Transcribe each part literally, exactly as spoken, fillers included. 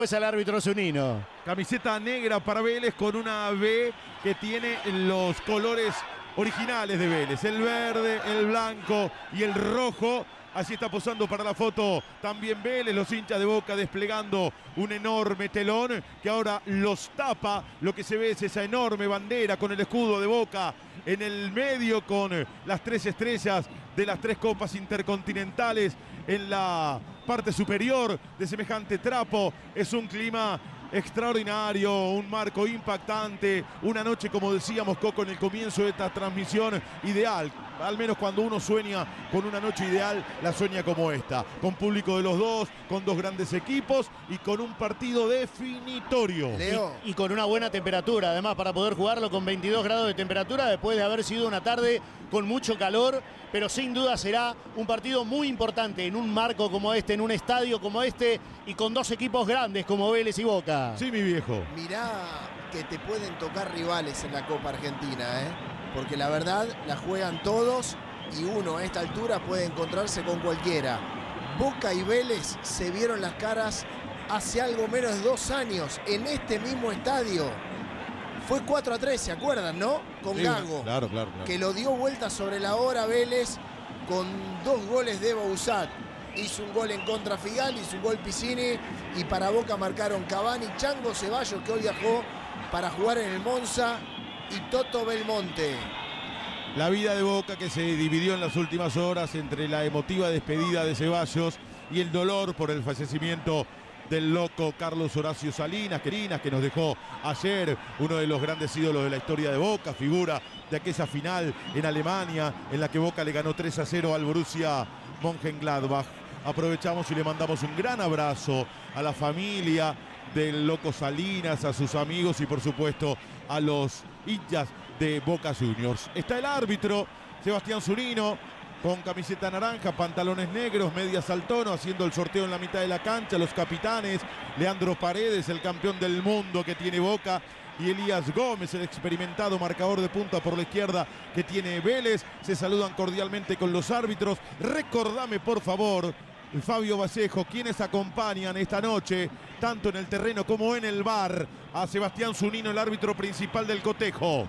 Pues al árbitro Zunino. Camiseta negra para Vélez con una B que tiene los colores originales de Vélez. El verde, el blanco y el rojo. Así está posando para la foto también Vélez, los hinchas de Boca desplegando un enorme telón que ahora los tapa. Lo que se ve es esa enorme bandera con el escudo de Boca en el medio, con las tres estrellas de las tres copas intercontinentales en la parte superior de semejante trapo. Es un clima extraordinario, un marco impactante, una noche, como decíamos, Coco, en el comienzo de esta transmisión, ideal. Al menos cuando uno sueña con una noche ideal, la sueña como esta, con público de los dos, con dos grandes equipos y con un partido definitorio. Leo. Y, y con una buena temperatura, además, para poder jugarlo con veintidós grados de temperatura, después de haber sido una tarde con mucho calor, pero sin duda será un partido muy importante en un marco como este, en un estadio como este, y con dos equipos grandes como Vélez y Boca. Sí, mi viejo. Mirá que te pueden tocar rivales en la Copa Argentina, ¿eh? Porque la verdad la juegan todos y uno a esta altura puede encontrarse con cualquiera. Boca y Vélez se vieron las caras hace algo menos de dos años en este mismo estadio. Fue cuatro a tres, ¿se acuerdan, no? Con Sí, Gago. Claro, claro, claro. Que lo dio vuelta sobre la hora Vélez con dos goles de Bouzat. Hizo un gol en contra Figal, hizo un gol Piscini, y para Boca marcaron Cavani, Chango Ceballos, que hoy viajó para jugar en el Monza, y Toto Belmonte. La vida de Boca que se dividió en las últimas horas entre la emotiva despedida de Ceballos y el dolor por el fallecimiento del loco Carlos Horacio Salinas, que nos dejó ayer, uno de los grandes ídolos de la historia de Boca, figura de aquella final en Alemania en la que Boca le ganó tres a cero al Borussia Mönchengladbach. Aprovechamos y le mandamos un gran abrazo a la familia del loco Salinas, a sus amigos y por supuesto a los hinchas de Boca Juniors. Está el árbitro Sebastián Zunino con camiseta naranja, pantalones negros, medias al tono, haciendo el sorteo en la mitad de la cancha. Los capitanes, Leandro Paredes, el campeón del mundo que tiene Boca, y Elías Gómez, el experimentado marcador de punta por la izquierda que tiene Vélez, se saludan cordialmente con los árbitros. Recordame, por favor, Fabio Vallejo, quienes acompañan esta noche, tanto en el terreno como en el V A R, a Sebastián Zunino, el árbitro principal del cotejo.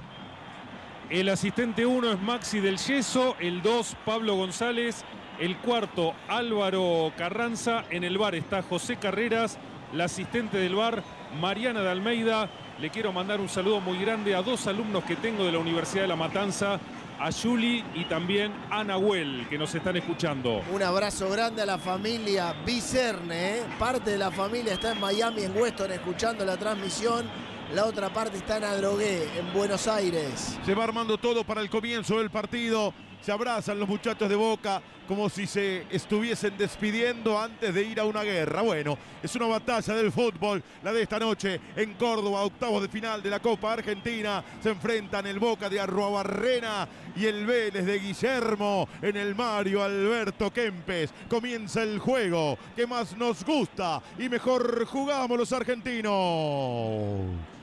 El asistente uno es Maxi del Yeso, el dos Pablo González, el cuarto Álvaro Carranza, en el V A R está José Carreras, la asistente del V A R Mariana de Almeida. Le quiero mandar un saludo muy grande a dos alumnos que tengo de la Universidad de La Matanza, a Juli y también a Nahuel, que nos están escuchando. Un abrazo grande a la familia Vicerne, ¿eh? Parte de la familia está en Miami, en Weston, escuchando la transmisión. La otra parte está en Adrogué, en Buenos Aires. Se va armando todo para el comienzo del partido. Se abrazan los muchachos de Boca como si se estuviesen despidiendo antes de ir a una guerra. Bueno, es una batalla del fútbol, la de esta noche en Córdoba, octavos de final de la Copa Argentina. Se enfrentan el Boca de Arruabarrena y el Vélez de Guillermo en el Mario Alberto Kempes. Comienza el juego que más nos gusta y mejor jugamos los argentinos.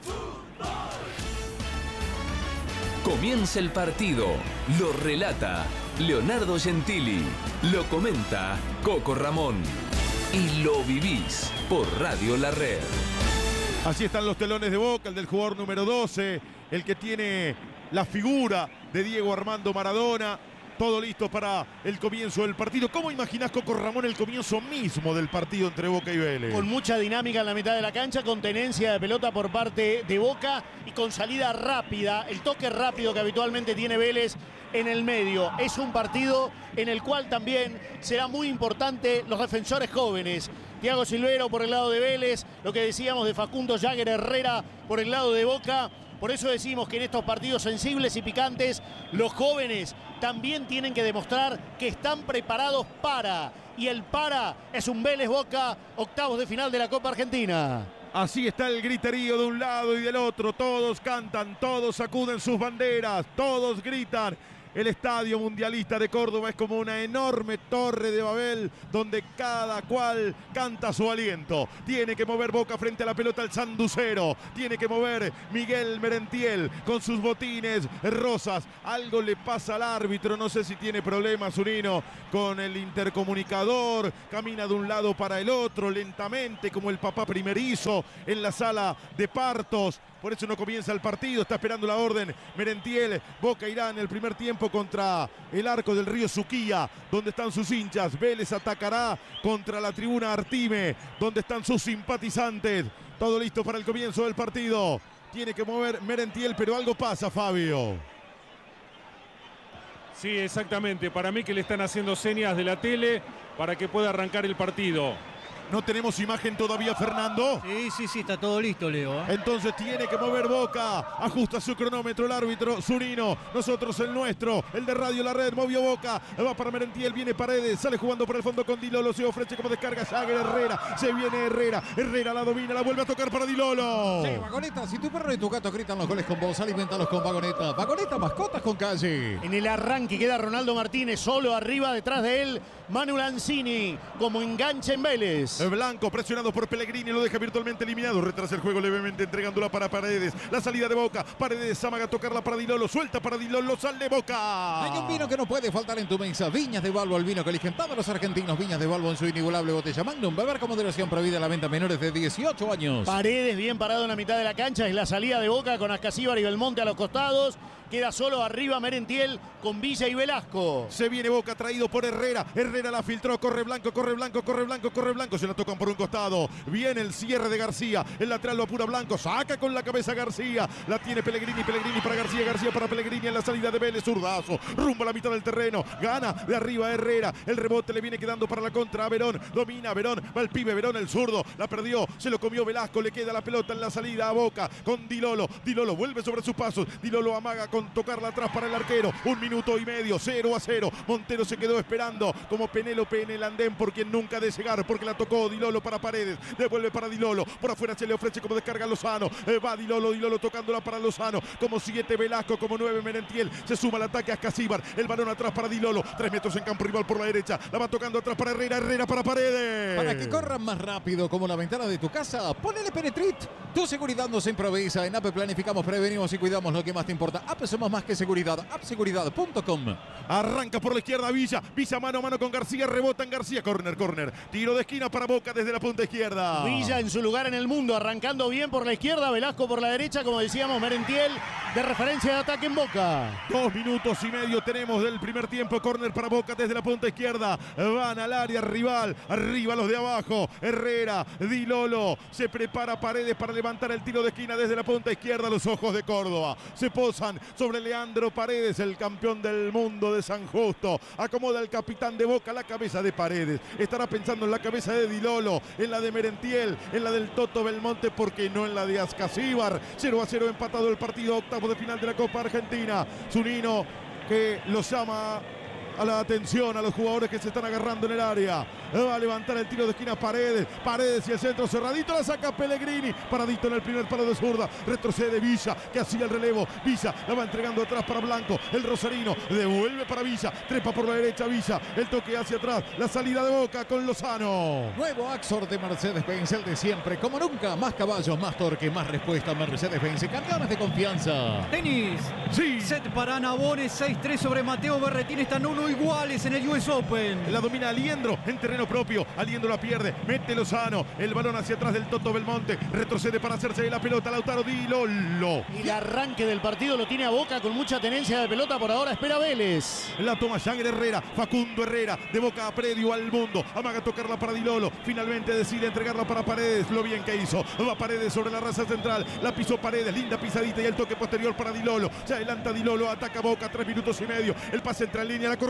Comienza el partido, lo relata Leonardo Gentili, lo comenta Coco Ramón y lo vivís por Radio La Red. Así están los telones de Boca, el del jugador número doce, el que tiene la figura de Diego Armando Maradona. Todo listo para el comienzo del partido. ¿Cómo imaginás, Coco Ramón, el comienzo mismo del partido entre Boca y Vélez? Con mucha dinámica en la mitad de la cancha, con tenencia de pelota por parte de Boca y con salida rápida, el toque rápido que habitualmente tiene Vélez en el medio. Es un partido en el cual también será muy importante los defensores jóvenes. Thiago Silvero por el lado de Vélez, lo que decíamos de Facundo Jagger Herrera por el lado de Boca. Por eso decimos que en estos partidos sensibles y picantes, los jóvenes también tienen que demostrar que están preparados para. Y el para es un Vélez Boca, octavos de final de la Copa Argentina. Así está el griterío de un lado y del otro. Todos cantan, todos sacuden sus banderas, todos gritan El estadio mundialista de Córdoba es como una enorme torre de Babel donde cada cual canta su aliento. Tiene que mover Boca frente a la pelota el sanducero. Tiene que mover Miguel Merentiel con sus botines rosas. Algo le pasa al árbitro, no sé si tiene problemas Zunino con el intercomunicador. Camina de un lado para el otro lentamente como el papá primerizo en la sala de partos. Por eso no comienza el partido, está esperando la orden Merentiel. Boca irá en el primer tiempo contra el arco del río Suquía, donde están sus hinchas. Vélez atacará contra la tribuna Artime, donde están sus simpatizantes. Todo listo para el comienzo del partido. Tiene que mover Merentiel, pero algo pasa, Fabio. Sí, exactamente. Para mí que le están haciendo señas de la tele para que pueda arrancar el partido. No tenemos imagen todavía, Fernando. Sí, sí, sí, está todo listo, Leo. ¿eh? Entonces tiene que mover Boca. Ajusta su cronómetro el árbitro Zunino. Nosotros el nuestro, el de Radio La Red. Movió Boca. Va para Merentiel, viene Paredes. Sale jugando por el fondo con Dilolo. Se ofrece como descarga Jagger Herrera. Se viene Herrera. Herrera la domina, la vuelve a tocar para Dilolo. Sí, Vagoneta, si tu perro y tu gato gritan los goles con vos, alimentalos con Vagoneta. Vagoneta, mascotas con calle. En el arranque queda Ronaldo Martínez solo arriba, detrás de él Manu Lanzini como enganche en Vélez. Blanco presionado por Pellegrini, lo deja virtualmente eliminado. Retrasa el juego levemente entregándola para Paredes. La salida de Boca. Paredes amaga a tocarla para Dilolo. Suelta para Dilolo. Sale Boca. Hay un vino que no puede faltar en tu mesa. Viñas de Balbo, el vino que eligen todos los argentinos. Viñas de Balbo en su inigualable botella Magnum. Beber con moderación, prohibida la venta a menores de dieciocho años. Paredes bien parado en la mitad de la cancha. Es la salida de Boca con Ascasíbar y Belmonte a los costados. Queda solo arriba Merentiel con Villa y Velasco. Se viene Boca traído por Herrera. Herrera la filtró. Corre Blanco, corre Blanco, corre Blanco, corre Blanco. Se la tocan por un costado. Viene el cierre de García. El lateral lo apura Blanco. Saca con la cabeza García. La tiene Pellegrini. Pellegrini para García. García para Pellegrini en la salida de Vélez. Zurdazo. Rumbo a la mitad del terreno. Gana de arriba Herrera. El rebote le viene quedando para la contra a Verón. Domina Verón. Va el pibe Verón, el zurdo. La perdió. Se lo comió Velasco. Le queda la pelota en la salida a Boca con Dilolo. Dilolo vuelve sobre sus pasos. Dilolo amaga con tocarla atrás para el arquero. Un minuto y medio. cero a cero. Montero se quedó esperando como Penélope en el andén por quien nunca de llegar, porque la tocó Dilolo para Paredes. Devuelve para Dilolo. Por afuera se le ofrece como descarga a Lozano. Eh, va Dilolo. Dilolo tocándola para Lozano. Como siete Velasco. Como nueve Merentiel. Se suma al ataque a Ascasíbar. El balón atrás para Dilolo. Tres metros en campo rival por la derecha. La va tocando atrás para Herrera. Herrera para Paredes. Para que corran más rápido como la ventana de tu casa, ponele Penetrit. Tu seguridad no se improvisa. En A P E planificamos, prevenimos y cuidamos lo que más te importa. A P E somos más que seguridad. app seguridad punto com. Arranca por la izquierda Villa. Villa mano a mano con García. Rebota en García. Corner, corner. Tiro de esquina para Boca desde la punta izquierda. Villa en su lugar en el mundo. Arrancando bien por la izquierda. Velasco por la derecha. Como decíamos, Merentiel de referencia de ataque en Boca. Dos minutos y medio tenemos del primer tiempo. Corner para Boca desde la punta izquierda. Van al área rival. Arriba los de abajo. Herrera. Dilolo. Se prepara Paredes para levantar el tiro de esquina desde la punta izquierda. Los ojos de Córdoba se posan sobre Leandro Paredes, el campeón del mundo de San Justo. Acomoda el capitán de Boca la cabeza de Paredes. Estará pensando en la cabeza de Dilolo, en la de Merentiel, en la del Toto Belmonte, porque no en la de Ascasíbar. cero a cero empatado el partido, octavo de final de la Copa Argentina. Zunino que los llama a la atención a los jugadores que se están agarrando en el área. Va a levantar el tiro de esquina Paredes. Paredes y el centro cerradito. La saca Pellegrini. Paradito en el primer palo de zurda. Retrocede Villa, que hacía el relevo. Villa la va entregando atrás para Blanco. El rosarino devuelve para Villa. Trepa por la derecha Villa. El toque hacia atrás. La salida de Boca con Lozano. Nuevo Axor de Mercedes-Benz, el de siempre. Como nunca, más caballos, más torque, más respuesta. Mercedes-Benz, campeones de confianza. Tenis. Sí. Set para Nabone, seis tres sobre Mateo Berretín. Están uno iguales en el U S Open. La domina Aliendro en terreno propio. Aliendro la pierde. Mete Lozano. El balón hacia atrás del Toto Belmonte. Retrocede para hacerse de la pelota. Lautaro Dilolo. Y el arranque del partido lo tiene a Boca con mucha tenencia de pelota. Por ahora espera Vélez. La toma Jagger Herrera. Facundo Herrera. De Boca a predio al mundo. Amaga tocarla para Dilolo. Finalmente decide entregarla para Paredes. Lo bien que hizo. Va Paredes sobre la raza central. La pisó Paredes. Linda pisadita y el toque posterior para Dilolo. Se adelanta Dilolo. Ataca Boca. Tres minutos y medio. El pase entra en línea. La corre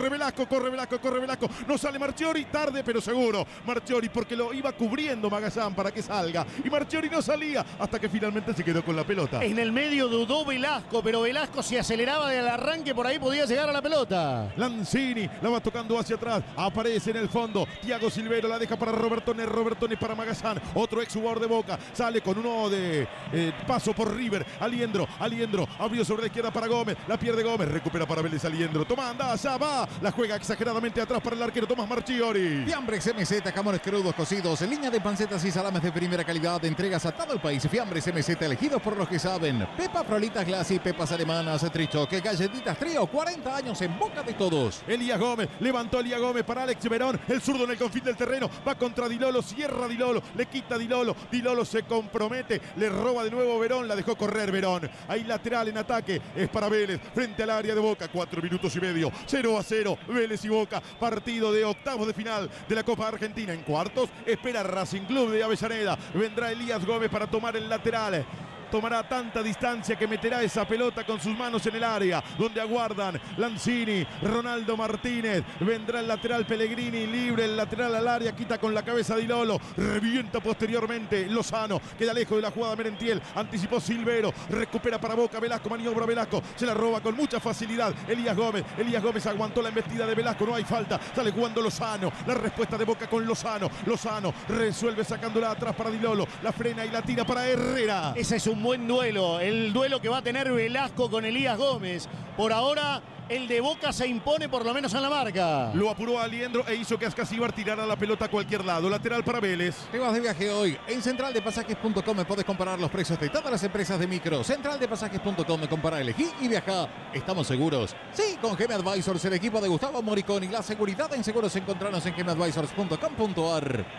corre Velasco, corre Velasco, corre Velasco. No sale Marchiori, tarde pero seguro. Marchiori porque lo iba cubriendo Magallán para que salga. Y Marchiori no salía hasta que finalmente se quedó con la pelota. En el medio dudó Velasco, pero Velasco se aceleraba del arranque, por ahí podía llegar a la pelota. Lanzini la va tocando hacia atrás. Aparece en el fondo. Thiago Silvero la deja para Robertone. Robertone para Magallán. Otro ex jugador de Boca. Sale con uno de eh, paso por River. Aliendro, Aliendro. Abrió sobre la izquierda para Gómez. La pierde Gómez. Recupera para Vélez Aliendro. Toma, anda, allá va. La juega exageradamente atrás para el arquero Tomás Marchiori. Fiambres M Z, jamones crudos cocidos, en línea de pancetas y salames de primera calidad, entregas a todo el país. Fiambres M Z, elegidos por los que saben. Pepa Frolitas Glassy, pepas alemanas, trichoque, galletitas trío, cuarenta años en boca de todos. Elías Gómez, levantó Elías Gómez para Alex Verón, el zurdo en el confín del terreno, va contra Dilolo, cierra Dilolo, le quita Dilolo, Dilolo se compromete, le roba de nuevo Verón, la dejó correr Verón. Ahí lateral en ataque, es para Vélez, frente al área de Boca, cuatro minutos y medio, cero a cero, Vélez y Boca, partido de octavos de final de la Copa Argentina. En cuartos, espera Racing Club de Avellaneda, vendrá Elías Gómez para tomar el lateral. Tomará tanta distancia que meterá esa pelota con sus manos en el área, donde aguardan Lanzini, Ronaldo Martínez, vendrá el lateral Pellegrini, libre el lateral al área, quita con la cabeza Dilolo, revienta posteriormente Lozano, queda lejos de la jugada Merentiel, anticipó Silvero, recupera para Boca, Velasco, maniobra Velasco, se la roba con mucha facilidad Elías Gómez, Elías Gómez aguantó la embestida de Velasco, no hay falta, sale jugando Lozano, la respuesta de Boca con Lozano, Lozano resuelve sacándola atrás para Dilolo, la frena y la tira para Herrera. Ese es un buen duelo, el duelo que va a tener Velasco con Elías Gómez. Por ahora el de Boca se impone por lo menos en la marca. Lo apuró a Aliendro e hizo que Ascasíbar tirara la pelota a cualquier lado. Lateral para Vélez. Te vas de viaje hoy. En central de pasajes punto com puedes comparar los precios de todas las empresas de micro. central de pasajes punto com, compara, elegí y viaja. ¿Estamos seguros? Sí, con G M Advisors, el equipo de Gustavo Moriconi. La seguridad en seguros encontrarnos en g m advisors punto com punto a r.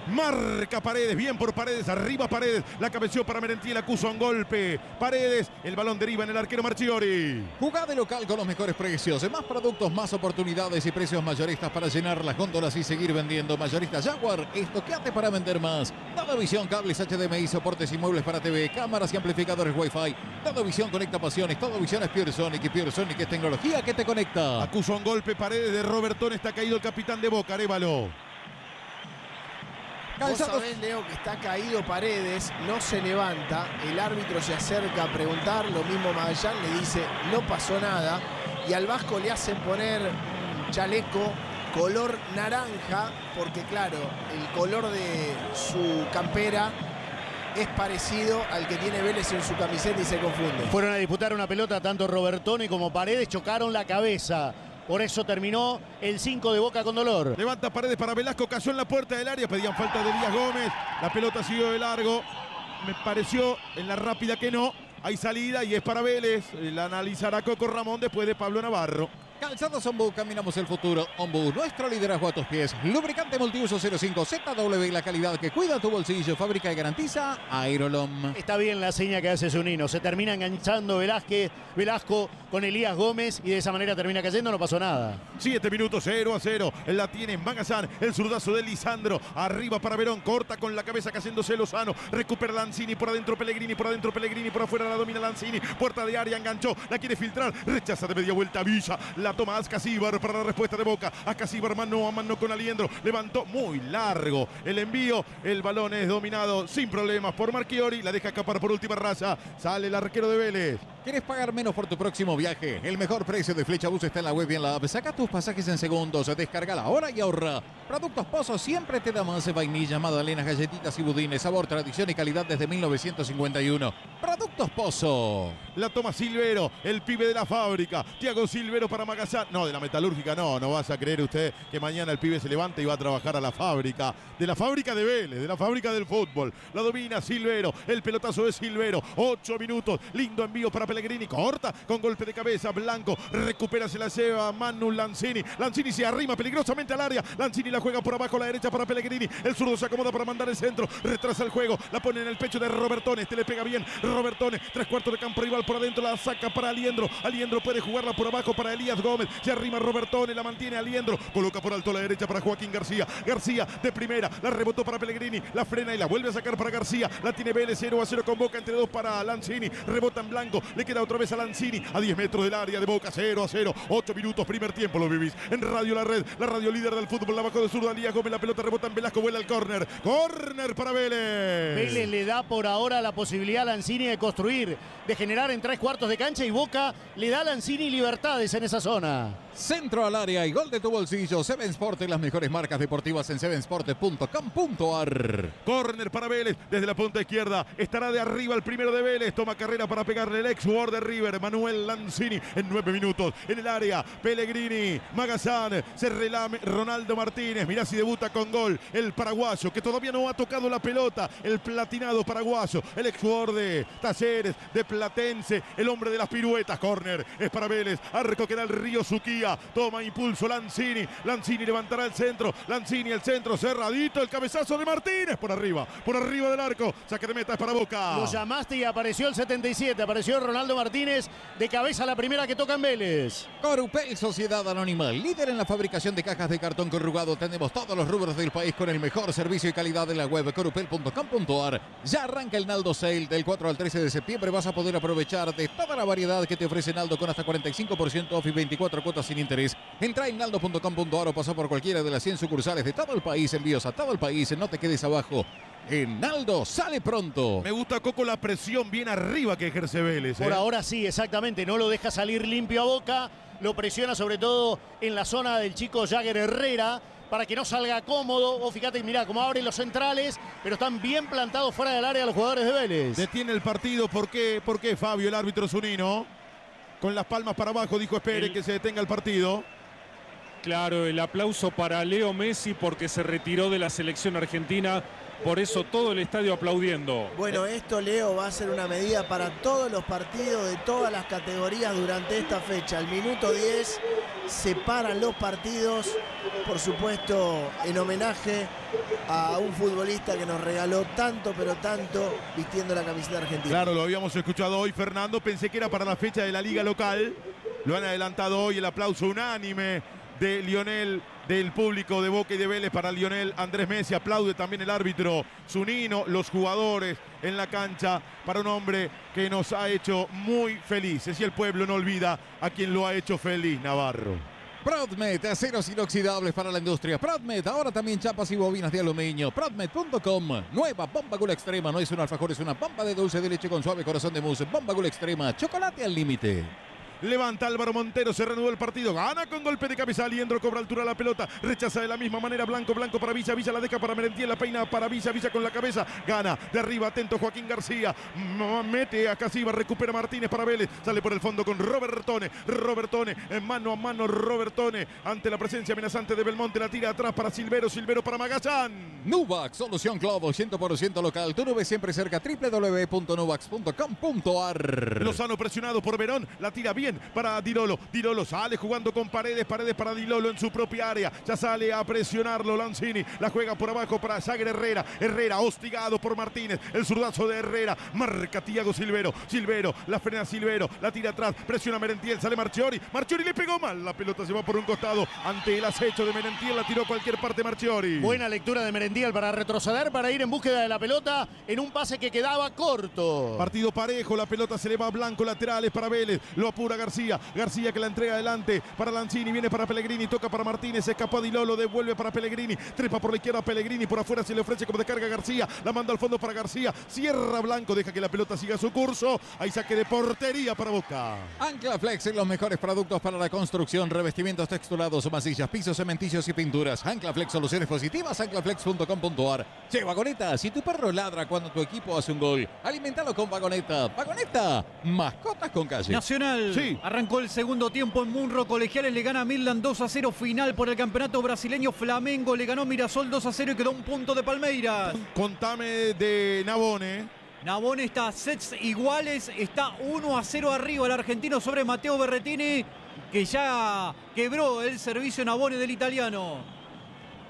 Marca Paredes, bien por Paredes, arriba Paredes, la cabeció para Merentiel, acusa un golpe. Paredes, el balón deriva en el arquero Marchiori. Jugá de local con los mejores precios, más productos, más oportunidades y precios mayoristas para llenar las góndolas y seguir vendiendo. Mayorista Jaguar, estoqueate para vender más. Dadovisión, cables H D M I, soportes y muebles para T V, cámaras y amplificadores Wi-Fi. Dadovisión conecta pasiones, Dadovisión es Pure Sonic y Pure Sonic es tecnología que te conecta. Acusa un golpe Paredes de Robertón, está caído el capitán de Boca, Arévalo. Vos sabés, Leo, que está caído Paredes, no se levanta, el árbitro se acerca a preguntar, lo mismo Magallán le dice no pasó nada y al Vasco le hacen poner un chaleco color naranja porque claro, el color de su campera es parecido al que tiene Vélez en su camiseta y se confunde. Fueron a disputar una pelota, tanto Robertone como Paredes chocaron la cabeza. Por eso terminó el cinco de Boca con dolor. Levanta Paredes para Velasco, cayó en la puerta del área, pedían falta de Elías Gómez. La pelota siguió de largo. Me pareció en la rápida que no. Hay salida y es para Vélez. La analizará Coco Ramón después de Pablo Navarro. Calzados Ombu, caminamos el futuro. Ombu, nuestro liderazgo a tus pies. Lubricante multiuso cero cinco Z W, la calidad que cuida tu bolsillo. Fábrica y garantiza Aerolom. Está bien la seña que hace Zunino. Se termina enganchando Velázquez, Velasco con Elías Gómez y de esa manera termina cayendo. No pasó nada. Siete minutos, cero a cero. La tiene Magallán, el zurdazo de Lisandro. Arriba para Verón, corta con la cabeza cayéndose Lozano. Recupera Lanzini, por adentro Pellegrini, por adentro Pellegrini, por afuera la domina Lanzini. Puerta de área, enganchó, la quiere filtrar. Rechaza de media vuelta Villa. La toma Ascasíbar para la respuesta de Boca. Ascasíbar mano a mano con Aliendro. Levantó muy largo el envío. El balón es dominado sin problemas por Marchiori. La deja escapar por última raya. Sale el arquero de Vélez. ¿Quieres pagar menos por tu próximo viaje? El mejor precio de Flecha Bus está en la web y en la app. Saca tus pasajes en segundos. Descarga ahora y ahorra. Productos Pozo siempre te da más de vainilla, magdalenas, galletitas y budines. Sabor, tradición y calidad desde mil novecientos cincuenta y uno. Productos Pozo. La toma Silvero, el pibe de la fábrica. Thiago Silvero para Magallán. No, de la metalúrgica no. No vas a creer usted que mañana el pibe se levanta y va a trabajar a la fábrica. De la fábrica de Vélez, de la fábrica del fútbol. La domina Silvero. El pelotazo de Silvero. Ocho minutos. Lindo envío para Pellegrini. Corta con golpe de cabeza. Blanco recupera, se la lleva Manu Lanzini. Lanzini se arrima peligrosamente al área. Lanzini la juega por abajo a la derecha para Pellegrini. El zurdo se acomoda para mandar el centro. Retrasa el juego. La pone en el pecho de Robertone. Este le pega bien. Robertone. Tres cuartos de campo rival por adentro. La saca para Aliendro. Aliendro puede jugarla por abajo para Elías Gómez. Se arrima Robertone. La mantiene Aliendro. Coloca por alto a la derecha para Joaquín García. García de primera. La rebotó para Pellegrini. La frena y la vuelve a sacar para García. La tiene Vélez cero a cero con Boca entre dos para Lanzini. Rebota en blanco. Le Le queda otra vez a Lanzini a diez metros del área de Boca. cero a cero. ocho minutos, primer tiempo, lo vivís en Radio La Red, la radio líder del fútbol. La bajó de zurda Lía Gómez, la pelota rebota en Velasco, vuela al córner. Córner para Vélez. Vélez le da por ahora la posibilidad a Lanzini de construir, de generar en tres cuartos de cancha, y Boca le da a Lanzini libertades en esa zona. Centro al área y gol de tu bolsillo. Seven Sport, las mejores marcas deportivas en seven sport punto com punto a r. Córner para Vélez desde la punta izquierda. Estará de arriba el primero de Vélez. Toma carrera para pegarle el ex jugador de River, Manuel Lanzini, en nueve minutos. En el área, Pellegrini, Magazán, se relame Ronaldo Martínez. Mirá si debuta con gol el paraguayo, que todavía no ha tocado la pelota. El platinado paraguayo, el ex jugador de Talleres, de Platense, el hombre de las piruetas. Córner es para Vélez. Arco que da el Río Suquía. Toma impulso Lanzini. Lanzini levantará el centro. Lanzini el centro cerradito. El cabezazo de Martínez por arriba. Por arriba del arco. Saque de meta es para Boca. Lo llamaste y apareció el setenta y siete. Apareció Ronaldo Martínez de cabeza, la primera que toca en Vélez. Corupel, Sociedad Anónima, líder en la fabricación de cajas de cartón corrugado. Tenemos todos los rubros del país con el mejor servicio y calidad en la web corupel punto com punto a r. Ya arranca el Naldo Sale del cuatro al trece de septiembre. Vas a poder aprovechar de toda la variedad que te ofrece Naldo con hasta cuarenta y cinco por ciento off y veinticuatro cuotas sin interés. Entra en naldo punto com punto a r o pasa por cualquiera de las cien sucursales de todo el país. Envíos a todo el país. No te quedes abajo. En Naldo sale pronto. Me gusta, Coco, la presión bien arriba que ejerce Vélez. Por ¿eh? ahora sí, exactamente. No lo deja salir limpio a Boca. Lo presiona sobre todo en la zona del chico Jagger Herrera, para que no salga cómodo. O fíjate, mirá cómo abren los centrales, pero están bien plantados fuera del área los jugadores de Vélez. Detiene el partido. ¿Por qué? ¿Por qué, Fabio, el árbitro Zunino? Con las palmas para abajo dijo espere el... que se detenga el partido. Claro, el aplauso para Leo Messi porque se retiró de la selección argentina. Por eso todo el estadio aplaudiendo. Bueno, esto, Leo, va a ser una medida para todos los partidos de todas las categorías durante esta fecha. Al minuto diez se paran los partidos, por supuesto, en homenaje a un futbolista que nos regaló tanto, pero tanto, vistiendo la camiseta argentina. Claro, lo habíamos escuchado hoy, Fernando. Pensé que era para la fecha de la liga local. Lo han adelantado hoy, el aplauso unánime de Lionel, del público de Boca y de Vélez para Lionel Andrés Messi. Aplaude también el árbitro Zunino, los jugadores en la cancha para un hombre que nos ha hecho muy felices. Y el pueblo no olvida a quien lo ha hecho feliz, Navarro. Prodmed, aceros inoxidables para la industria. Prodmed, ahora también chapas y bobinas de aluminio. Prodmed punto com. Nueva bomba Gula Extrema. No es un alfajor, es una bomba de dulce de leche con suave corazón de mousse. Bomba Gula Extrema. Chocolate al límite. Levanta Álvaro Montero, se reanudó el partido, gana con golpe de cabeza, Aliendro cobra altura la pelota, rechaza de la misma manera, Blanco, Blanco para Villa, Villa la deja para Merentiel, la peina para Villa, Villa con la cabeza, gana, de arriba, atento Joaquín García, mete a Casiva, recupera Martínez para Vélez, sale por el fondo con Robertone, Robertone, en mano a mano Robertone, ante la presencia amenazante de Belmonte, la tira atrás para Silvero, Silvero para Magallán. Nuvax, solución Globo, cien por ciento local, tu nube siempre cerca, doble u doble u doble u punto nuvax punto com punto a r. Lozano presionado por Verón, la tira bien para Dilolo, Dilolo sale jugando con Paredes, Paredes para Dilolo en su propia área, ya sale a presionarlo Lanzini, la juega por abajo para Jagger Herrera, Herrera hostigado por Martínez, el zurdazo de Herrera, marca Thiago Silvero, Silvero, la frena Silvero, la tira atrás, presiona Merentiel, sale Marchiori, Marchiori le pegó mal, la pelota se va por un costado, ante el acecho de Merentiel, la tiró a cualquier parte Marchiori. Buena lectura de Merentiel para retroceder, para ir en búsqueda de la pelota, en un pase que quedaba corto. Partido parejo, la pelota se le va a Blanco, laterales para Vélez, lo apura García, García que la entrega adelante para Lanzini, viene para Pellegrini, toca para Martínez, escapó a Dilolo, devuelve para Pellegrini, trepa por la izquierda Pellegrini, por afuera se le ofrece como descarga García, la manda al fondo para García, cierra Blanco, deja que la pelota siga su curso, hay saque de portería para Boca. Anclaflex en los mejores productos para la construcción, revestimientos texturados, masillas, pisos, cementicios y pinturas. Anclaflex, soluciones positivas, anclaflex punto com punto a r. Che, Vagoneta, si tu perro ladra cuando tu equipo hace un gol, alimentalo con Vagoneta. Vagoneta, mascotas con calle. Nacional Sí. arrancó el segundo tiempo en Munro. Colegiales le gana a Midland dos a cero. Final por el campeonato brasileño. Flamengo le ganó Mirasol dos a cero y quedó un punto de Palmeiras. Contame de Nabone. Nabone está a sets iguales. Está uno a cero arriba el argentino sobre Matteo Berretini, que ya quebró el servicio Nabone del italiano.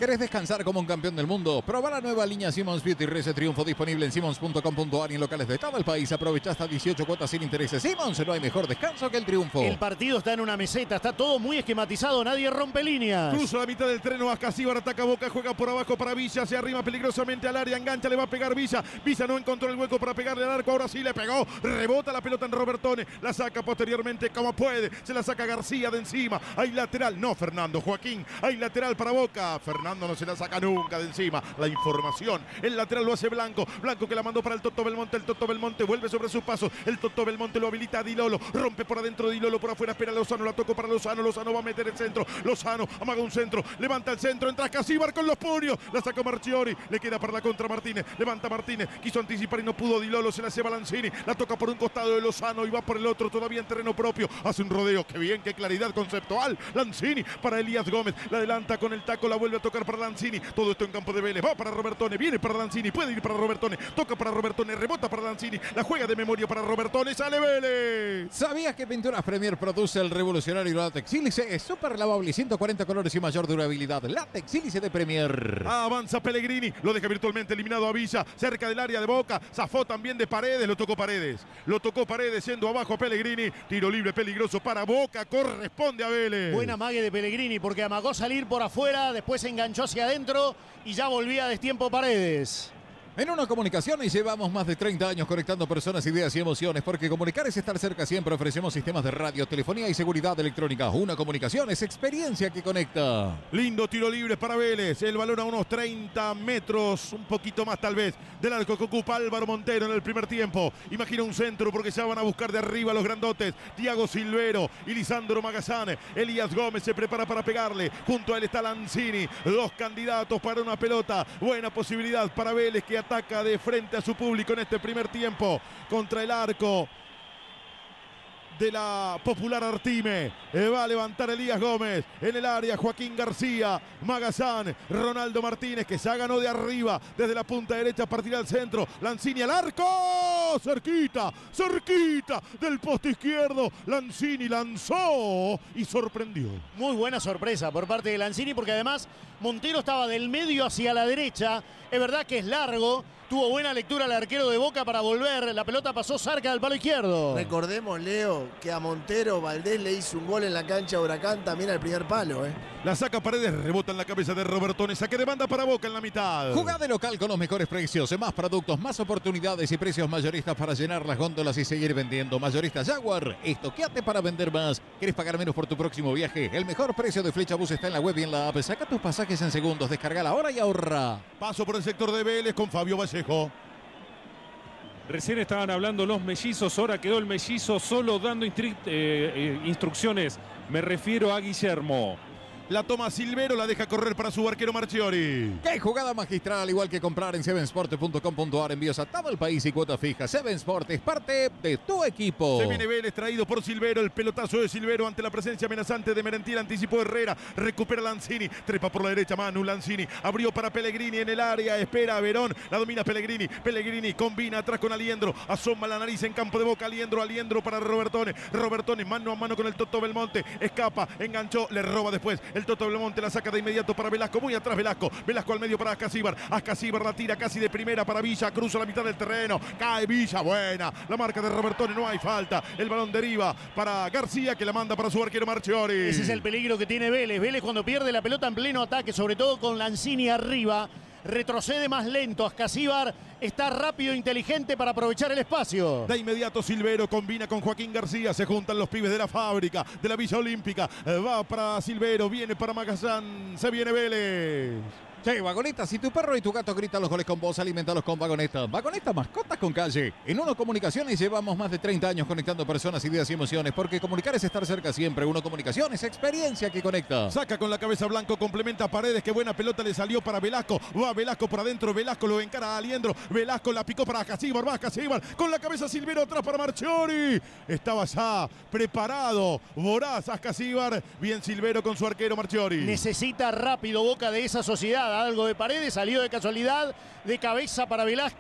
¿Querés descansar como un campeón del mundo? Proba la nueva línea Simmons Beauty Rese Triunfo disponible en simmons punto com punto ar y en locales de todo el país. Aprovecha hasta dieciocho cuotas sin intereses. Simmons, no hay mejor descanso que el triunfo. El partido está en una meseta, está todo muy esquematizado, nadie rompe líneas. Cruza la mitad del terreno, Ascasíbar ataca Boca, juega por abajo para Villa, se arrima peligrosamente al área, engancha, le va a pegar Villa. Villa no encontró el hueco para pegarle al arco, ahora sí le pegó, rebota la pelota en Robertone, la saca posteriormente como puede, se la saca García de encima. Hay lateral, no Fernando, Joaquín, hay lateral para Boca. Fernando no se la saca nunca de encima. La información, el lateral lo hace Blanco, Blanco que la mandó para el Toto Belmonte, el Toto Belmonte vuelve sobre sus pasos, el Toto Belmonte lo habilita a Di Lolo, rompe por adentro Di Lolo, por afuera espera Lozano, la tocó para Lozano, Lozano va a meter el centro, Lozano amaga un centro, levanta el centro, entra Ascasíbar con los puños, la sacó Marchiori, le queda para la contra Martínez, levanta Martínez, quiso anticipar y no pudo Di Lolo, se la lleva Lanzini, la toca por un costado de Lozano y va por el otro, todavía en terreno propio, hace un rodeo, qué bien, qué claridad conceptual, Lanzini para Elías Gómez, la adelanta con el taco, la vuelve a tocar para Lanzini, todo esto en campo de Vélez, va para Robertone, viene para Lanzini, puede ir para Robertone, toca para Robertone, rebota para Lanzini, la juega de memoria para Robertone, sale Vélez. ¿Sabías que Pinturas Premier produce el revolucionario látex sílice? Es súper lavable, ciento cuarenta colores y mayor durabilidad. Látex sílice de Premier. Avanza Pellegrini, lo deja virtualmente eliminado a Villa, cerca del área de Boca, zafó también de Paredes, lo tocó Paredes, lo tocó Paredes yendo abajo a Pellegrini, tiro libre peligroso para Boca, corresponde a Vélez. Buena mague de Pellegrini porque amagó salir por afuera, después se enganchó hacia adentro y ya volvía a destiempo Paredes. En Uno Comunicaciones llevamos más de treinta años conectando personas, ideas y emociones, porque comunicar es estar cerca siempre. Ofrecemos sistemas de radio, telefonía y seguridad electrónica. Uno Comunicaciones, experiencia que conecta. Lindo tiro libre para Vélez, el balón a unos treinta metros, un poquito más tal vez, del arco que ocupa Álvaro Montero en el primer tiempo. Imagina un centro porque ya van a buscar de arriba los grandotes, Thiago Silvero y Lisandro Magazán. Elías Gómez se prepara para pegarle, junto a él está Lanzini, dos candidatos para una pelota. Buena posibilidad para Vélez que ataca de frente a su público en este primer tiempo contra el arco de la Popular Artime. Eh, va a levantar Elías Gómez en el área, Joaquín García, Magazán, Ronaldo Martínez que ya ganó de arriba desde la punta derecha, partirá al centro, Lanzini al arco, cerquita, cerquita del poste izquierdo, Lanzini lanzó y sorprendió. Muy buena sorpresa por parte de Lanzini porque además Montero estaba del medio hacia la derecha, es verdad que es largo, tuvo buena lectura el arquero de Boca para volver, la pelota pasó cerca del palo izquierdo. Recordemos, Leo, que a Montero Valdés le hizo un gol en la cancha de Huracán también al primer palo. ¿eh? La saca Paredes, rebota en la cabeza de Robertone, saque de banda para Boca en la mitad. Jugá de local con los mejores precios, más productos, más oportunidades y precios mayoristas para llenar las góndolas y seguir vendiendo. Mayorista Jaguar, estoqueate para vender más. ¿Quieres pagar menos por tu próximo viaje? El mejor precio de Flecha Bus está en la web y en la app. Saca tus pasajes en segundos, descargala ahora y ahorra. Paso por el sector de Vélez con Fabio Vallejo. Recién estaban hablando los mellizos, ahora quedó el mellizo solo dando instru- eh, eh, instrucciones. Me refiero a Guillermo. La toma Silvero, la deja correr para su arquero Marchiori. ¡Qué jugada magistral! Igual que comprar en seven sport punto com punto ar, envíos a todo el país y cuota fija. seven Sport es parte de tu equipo. Se viene Vélez, traído por Silvero. El pelotazo de Silvero ante la presencia amenazante de Merentiel. Anticipó Herrera. Recupera Lanzini. Trepa por la derecha Manu Lanzini. Abrió para Pellegrini en el área. Espera a Verón. La domina Pellegrini. Pellegrini combina atrás con Aliendro. Asoma la nariz en campo de Boca. Aliendro, Aliendro para Robertone. Robertone mano a mano con el Toto Belmonte. Escapa, enganchó, le roba después. El Toto Belmonte la saca de inmediato para Velasco. Muy atrás Velasco. Velasco al medio para Ascasíbar. Ascasíbar la tira casi de primera para Villa. Cruza la mitad del terreno. Cae Villa. Buena. La marca de Robertone. No hay falta. El balón deriva para García que la manda para su arquero Marchiori. Ese es el peligro que tiene Vélez. Vélez cuando pierde la pelota en pleno ataque, sobre todo con Lanzini arriba, retrocede más lento. Ascasíbar está rápido e inteligente para aprovechar el espacio. De inmediato Silvero combina con Joaquín García. Se juntan los pibes de la fábrica, de la Villa Olímpica. Va para Silvero, viene para Magazán. Se viene Vélez. Che, Vagoneta, si tu perro y tu gato gritan los goles con vos, alimentalos con Vagoneta. Vagoneta, mascotas con calle. En Uno Comunicaciones llevamos más de treinta años conectando personas, ideas y emociones, porque comunicar es estar cerca siempre. Uno Comunicaciones, experiencia que conecta. Saca con la cabeza Blanco, complementa a Paredes. Qué buena pelota le salió para Velasco. Va Velasco por adentro, Velasco lo encara a Aliendro. Velasco la picó para Ascasíbar, va Ascasíbar. Con la cabeza Silvero atrás para Marchiori. Estaba ya preparado, voraz Ascasíbar. Bien Silvero con su arquero Marchiori. Necesita rápido Boca de esa sociedad. Algo de Paredes, salió de casualidad, de cabeza para Velasco.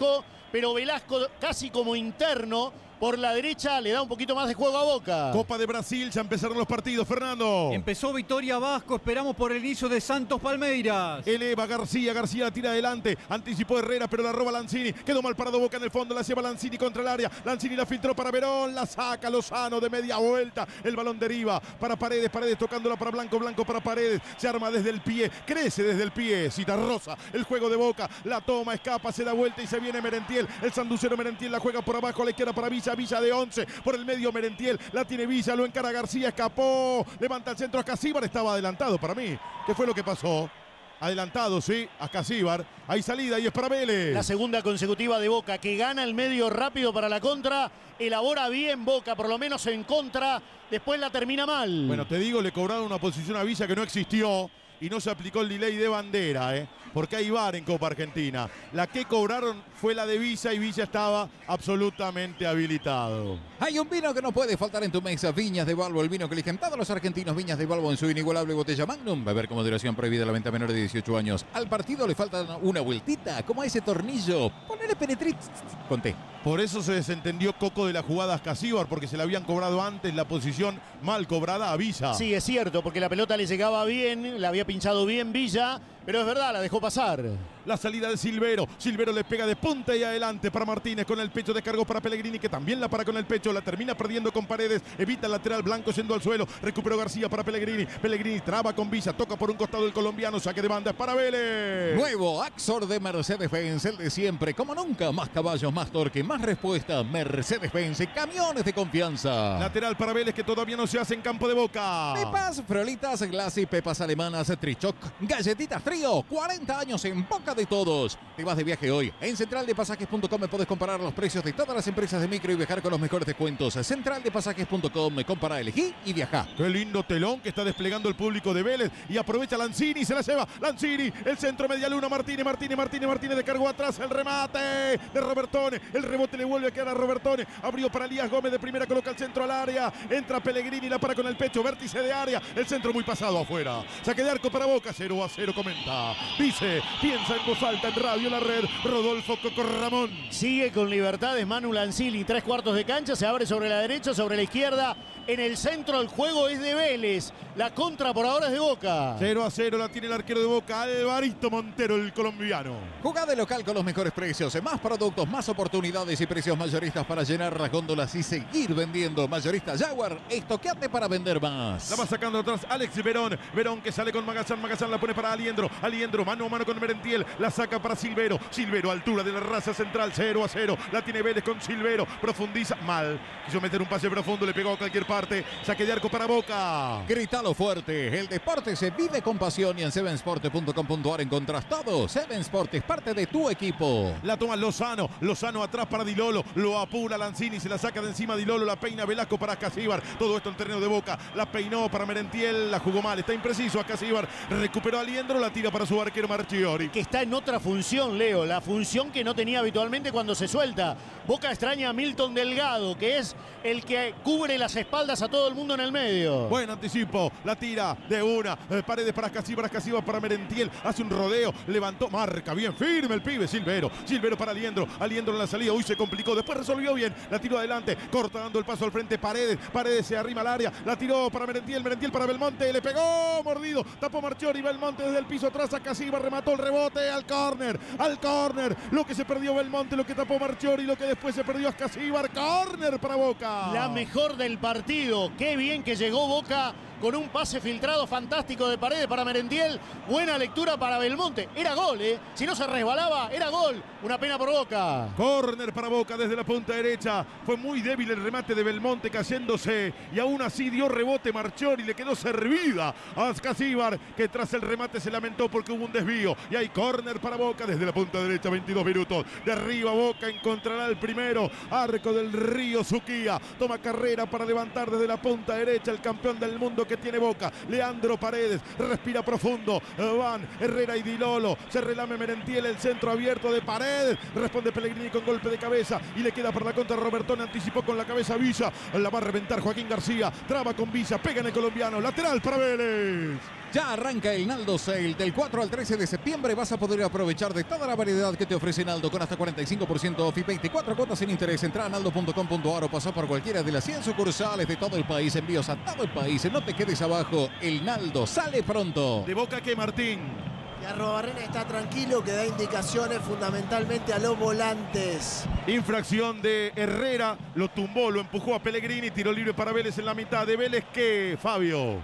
pero Velasco casi como interno por la derecha le da un poquito más de juego a Boca. Copa de Brasil, ya empezaron los partidos, Fernando. Empezó Victoria Vasco, esperamos por el inicio de Santos Palmeiras. Eleva García, García la tira adelante, anticipó Herrera, pero la roba Lanzini. Quedó mal parado Boca en el fondo, la lleva Lanzini contra el área. Lanzini la filtró para Verón, la saca Lozano de media vuelta. El balón deriva para Paredes, Paredes tocándola para Blanco, Blanco para Paredes. Se arma desde el pie, crece desde el pie. Citarrosa, el juego de Boca, la toma, escapa, se da vuelta y se viene Merentiel. El sanducero Merentiel la juega por abajo a la izquierda para Villa. Villa de once, por el medio Merentiel, la tiene Villa, lo encara García, escapó, levanta el centro a Casíbar, estaba adelantado para mí. ¿Qué fue lo que pasó? Adelantado, sí, a Casíbar, hay salida y es para Vélez. La segunda consecutiva de Boca, que gana el medio rápido para la contra, elabora bien Boca, por lo menos en contra, después la termina mal. Bueno, te digo, le cobraron una posición a Villa que no existió y no se aplicó el delay de bandera, ¿eh? Porque hay V A R en Copa Argentina. La que cobraron fue la de Villa y Villa estaba absolutamente habilitado. Hay un vino que no puede faltar en tu mesa, Viñas de Balbo, el vino que eligen todos los argentinos, Viñas de Balbo en su inigualable botella Magnum. Beber con moderación, prohibida la venta a menores de dieciocho años. Al partido le falta una vueltita, como a ese tornillo. Ponele penetrit, conté. Por eso se desentendió Coco de la jugada a Casíbar, porque se le habían cobrado antes la posición mal cobrada a Villa. Sí, es cierto, porque la pelota le llegaba bien, la había pinchado bien Villa, pero es verdad, la dejó pasar. La salida de Silvero. Silvero le pega de punta y adelante para Martínez. Con el pecho descargó para Pellegrini, que también la para con el pecho. La termina perdiendo con Paredes. Evita el lateral Blanco yendo al suelo. Recuperó García para Pellegrini. Pellegrini traba con Villa. Toca por un costado el colombiano. Saque de banda es para Vélez. Nuevo Axor de Mercedes-Benz, el de siempre. Como nunca, más caballos, más torque, más respuesta. Mercedes-Benz, camiones de confianza. Lateral para Vélez, que todavía no se hace en campo de Boca. Pepas, frolitas, glassy, pepas alemanas, trichoc, galletitas trío. cuarenta años en boca de todos. Te vas de viaje hoy. En central de pasajes punto com puedes comparar los precios de todas las empresas de micro y viajar con los mejores descuentos. central de pasajes punto com, compara, elegí y viaja. Qué lindo telón que está desplegando el público de Vélez. Y aprovecha Lanzini, se la lleva. Lanzini, el centro media luna. Martínez, Martínez, Martínez, Martínez descargó atrás. El remate de Robertone. El rebote le vuelve a quedar a Robertone. Abrió para Elías Gómez de primera, coloca el centro al área. Entra Pellegrini, la para con el pecho. Vértice de área. El centro muy pasado afuera. Saque de arco para Boca. cero a cero comenta. Dice, piensa en voz alta en Radio La Red, Rodolfo Coco Ramón. Sigue con libertades Manu Lanzini, tres cuartos de cancha, se abre sobre la derecha, sobre la izquierda. En el centro el juego es de Vélez. La contra por ahora es de Boca. cero a cero la tiene el arquero de Boca, Alvarito Montero, el colombiano. Jugá de local con los mejores precios, más productos, más oportunidades y precios mayoristas para llenar las góndolas y seguir vendiendo. Mayorista Jaguar, estoqueate para vender más. La va sacando atrás Alex Verón. Verón que sale con Magazán. Magazán la pone para Aliendro. Aliendro mano a mano con Merentiel. La saca para Silvero. Silvero, altura de la raza central. cero a cero. La tiene Vélez con Silvero. Profundiza mal. Quiso meter un pase profundo. Le pegó a cualquier parte. Saque de arco para Boca. Grítalo fuerte. El deporte se vive con pasión y en seven sport punto com punto a r encontrás todo. seven Sport es parte de tu equipo. La toma Lozano. Lozano atrás para Di Lolo. Lo apura Lanzini. Se la saca de encima Di Lolo. La peina Velasco para Casíbar. Todo esto en terreno de Boca. La peinó para Merentiel. La jugó mal. Está impreciso a Casíbar. Recuperó a Aliendro. La tira para su arquero Marchiori. Que está en otra función, Leo. La función que no tenía habitualmente cuando se suelta. Boca extraña a Milton Delgado, que es el que cubre las espaldas a todo el mundo en el medio. Buen anticipo. La tira de una. Eh, Paredes para Casíbar. Casíbar para Merentiel. Hace un rodeo. Levantó. Marca bien firme el pibe. Silvero. Silvero para Aliendro. Aliendro en la salida. Uy, se complicó. Después resolvió bien. La tiró adelante. Corta dando el paso al frente. Paredes. Paredes se arrima al área. La tiró para Merentiel. Merentiel para Belmonte. Le pegó. Mordido. Tapó Marchiori. Belmonte desde el piso atrás a Casíbar. Remató el rebote al córner. Al córner. Lo que se perdió Belmonte. Lo que tapó Marchiori. Lo que después se perdió a Casíbar. Córner para Boca. La mejor del partido. Qué bien que llegó Boca con un pase filtrado fantástico de Paredes para Merentiel. Buena lectura para Belmonte. Era gol, ¿eh? Si no se resbalaba, era gol. Una pena por Boca. Córner para Boca desde la punta derecha. Fue muy débil el remate de Belmonte cayéndose. Y aún así dio rebote Marchiori. Le quedó servida a Casíbar, que tras el remate se lamentó porque hubo un desvío. Y hay córner para Boca desde la punta derecha. veintidós minutos. De arriba Boca encontrará el primero. Arco del Río Suquía. Toma carrera para levantar desde la punta derecha el campeón del mundo que tiene Boca, Leandro Paredes. Respira profundo. Van Herrera y Di Lolo. Se relame Merentiel, el centro abierto de Paredes. Responde Pellegrini con golpe de cabeza y le queda para la contra Robertone. Anticipó con la cabeza Villa. La va a reventar Joaquín García. Traba con Villa. Pega en el colombiano. Lateral para Vélez. Ya arranca el Naldo Sale. Del cuatro al trece de septiembre vas a poder aprovechar de toda la variedad que te ofrece Naldo con hasta cuarenta y cinco por ciento off y veinticuatro cuotas sin interés. Entra a naldo punto com punto ar o pasa por cualquiera de las cien sucursales de todo el país. Envíos a todo el país. No te quedes abajo. El Naldo sale pronto. De Boca que Martín. Y Arrobarrena está tranquilo, que da indicaciones fundamentalmente a los volantes. Infracción de Herrera. Lo tumbó, lo empujó a Pellegrini. Tiro libre para Vélez en la mitad. De Vélez que Fabio.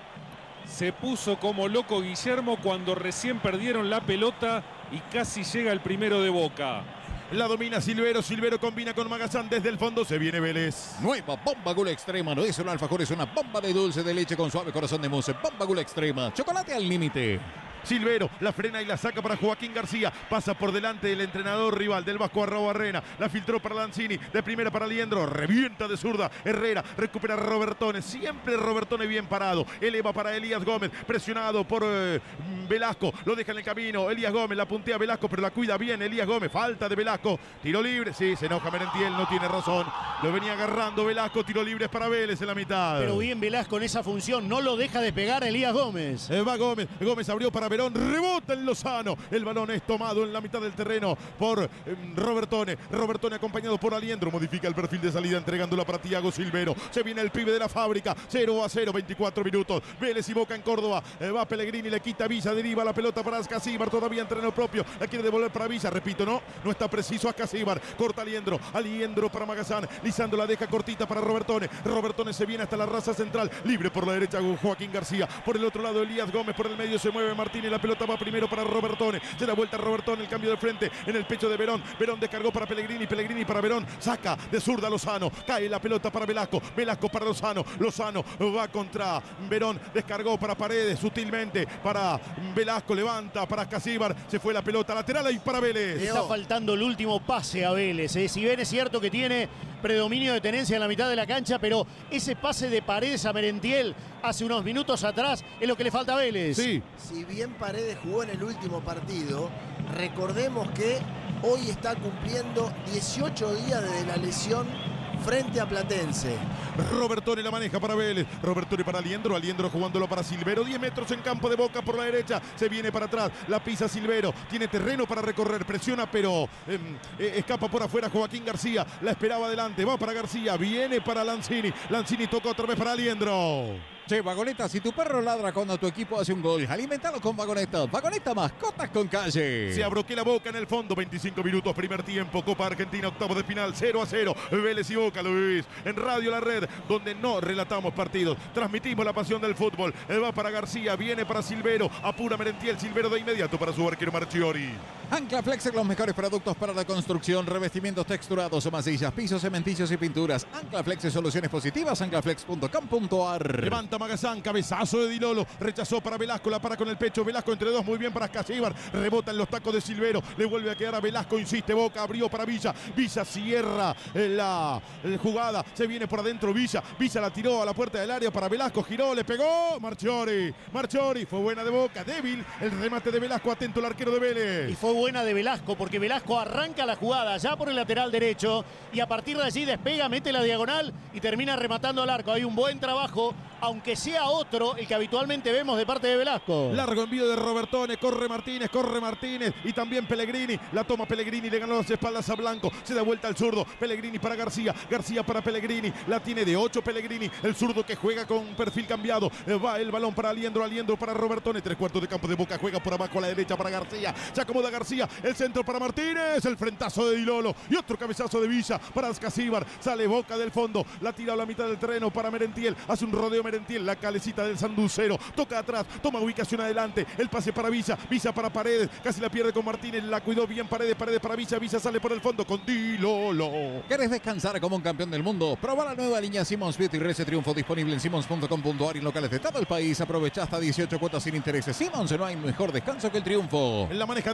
Se puso como loco Guillermo cuando recién perdieron la pelota y casi llega el primero de Boca. La domina Silvero, Silvero combina con Magazán desde el fondo, se viene Vélez. Nueva bomba Gula Extrema, no es un alfajor, es una bomba de dulce de leche con suave corazón de mousse. Bomba Gula Extrema, chocolate al límite. Silvero la frena y la saca para Joaquín García. Pasa por delante del entrenador rival del Vasco Arrobarrena. La filtró para Lanzini. De primera para Liendro. Revienta de zurda. Herrera recupera a Robertone. Siempre Robertone bien parado. Eleva para Elías Gómez. Presionado por eh, Velasco. Lo deja en el camino. Elías Gómez la puntea a Velasco, pero la cuida bien Elías Gómez. Falta de Velasco. Tiro libre. Sí, se enoja Merentiel. No tiene razón. Lo venía agarrando Velasco. Tiro libre para Vélez en la mitad. Pero bien Velasco en esa función. No lo deja despegar Elías Gómez. Eh, va Gómez. Gómez abrió para Verón. Rebota en Lozano. El balón es tomado en la mitad del terreno por eh, Robertone. Robertone acompañado por Aliendro. Modifica el perfil de salida entregándola para Thiago Silvero. Se viene el pibe de la fábrica. cero a cero, veinticuatro minutos. Vélez y Boca en Córdoba. Eh, va Pellegrini, le quita Villa. Deriva la pelota para Ascasíbar. Todavía en terreno propio. La quiere devolver para Villa. Repito, no. No está preciso Ascasíbar. Corta Aliendro. Aliendro para Magazán. Lisandro la deja cortita para Robertone. Robertone se viene hasta la raza central. Libre por la derecha Joaquín García. Por el otro lado Elías Gómez. Por el medio se mueve Martínez. La pelota va primero para Robertone. Se da vuelta Robertone. El cambio de frente en el pecho de Verón. Verón descargó para Pellegrini. Pellegrini para Verón. Saca de zurda Lozano. Cae la pelota para Velasco. Velasco para Lozano. Lozano va contra Verón. Descargó para Paredes sutilmente. Para Velasco. Levanta para Casíbar. Se fue la pelota lateral y para Vélez. Le está faltando el último pase a Vélez. ¿eh? Si bien es cierto que tiene predominio de tenencia en la mitad de la cancha, pero ese pase de Paredes a Merentiel hace unos minutos atrás es lo que le falta a Vélez. Sí. Si bien Paredes jugó en el último partido, recordemos que hoy está cumpliendo dieciocho días desde la lesión frente a Platense. Robertone la maneja para Vélez. Robertone para Aliendro. Aliendro jugándolo para Silvero. diez metros en campo de Boca por la derecha. Se viene para atrás. La pisa Silvero. Tiene terreno para recorrer. Presiona, pero eh, eh, escapa por afuera Joaquín García. La esperaba adelante. Va para García. Viene para Lanzini. Lanzini toca otra vez para Aliendro. Che, Vagoneta, si tu perro ladra cuando tu equipo hace un gol, alimentalo con Vagoneta. Vagoneta, mascotas con calle. Se abroqué la Boca en el fondo. veinticinco minutos, primer tiempo. Copa Argentina, octavo de final. cero a cero. Vélez y Boca, lo vivís en Radio La Red, donde no relatamos partidos. Transmitimos la pasión del fútbol. Él va para García, viene para Silvero. Apura Merentiel. Silvero de inmediato para su arquero Marchiori. Ancla Flex, los mejores productos para la construcción, revestimientos texturados, masillas, pisos, cementillos y pinturas. Ancla Flex, soluciones positivas. anclaflex punto com punto ar. Levanta Magazán, cabezazo de Dilolo, rechazó para Velasco, la para con el pecho, Velasco entre dos, muy bien para Casíbar, rebota en los tacos de Silvero, le vuelve a quedar a Velasco, insiste Boca, abrió para Villa, Villa cierra la jugada, se viene por adentro Villa, Villa la tiró a la puerta del área para Velasco, giró, le pegó, Marchiori, Marchiori, fue buena de Boca, débil el remate de Velasco, atento el arquero de Vélez. Y fue buena de Velasco, porque Velasco arranca la jugada ya por el lateral derecho y a partir de allí despega, mete la diagonal y termina rematando al arco. Hay un buen trabajo, aunque sea otro el que habitualmente vemos de parte de Velasco. Largo envío de Robertone, corre Martínez, corre Martínez y también Pellegrini, la toma Pellegrini, le ganó las espaldas a Blanco, se da vuelta al zurdo, Pellegrini para García, García para Pellegrini, la tiene de ocho Pellegrini, el zurdo que juega con perfil cambiado, va el balón para Aliendro, Aliendro para Robertone, tres cuartos de campo de Boca, juega por abajo a la derecha para García, se acomoda García, el centro para Martínez, el frentazo de Dilolo y otro cabezazo de Villa para Ascasíbar, sale Boca del fondo, la tira a la mitad del terreno para Merentiel, hace un rodeo Merentiel, la calecita del Sanducero, toca atrás, toma ubicación adelante, el pase para Villa, Villa para Paredes, casi la pierde con Martínez, la cuidó bien Paredes, Paredes para Villa, Villa sale por el fondo con Dilolo. ¿Querés descansar como un campeón del mundo? Proba la nueva línea Simmons Beauty Rece Triunfo, disponible en simmons punto com punto ar y en locales de todo el país. Aprovecha hasta dieciocho cuotas sin intereses. Simmons, no hay mejor descanso que el triunfo. En la maneja Dilolo,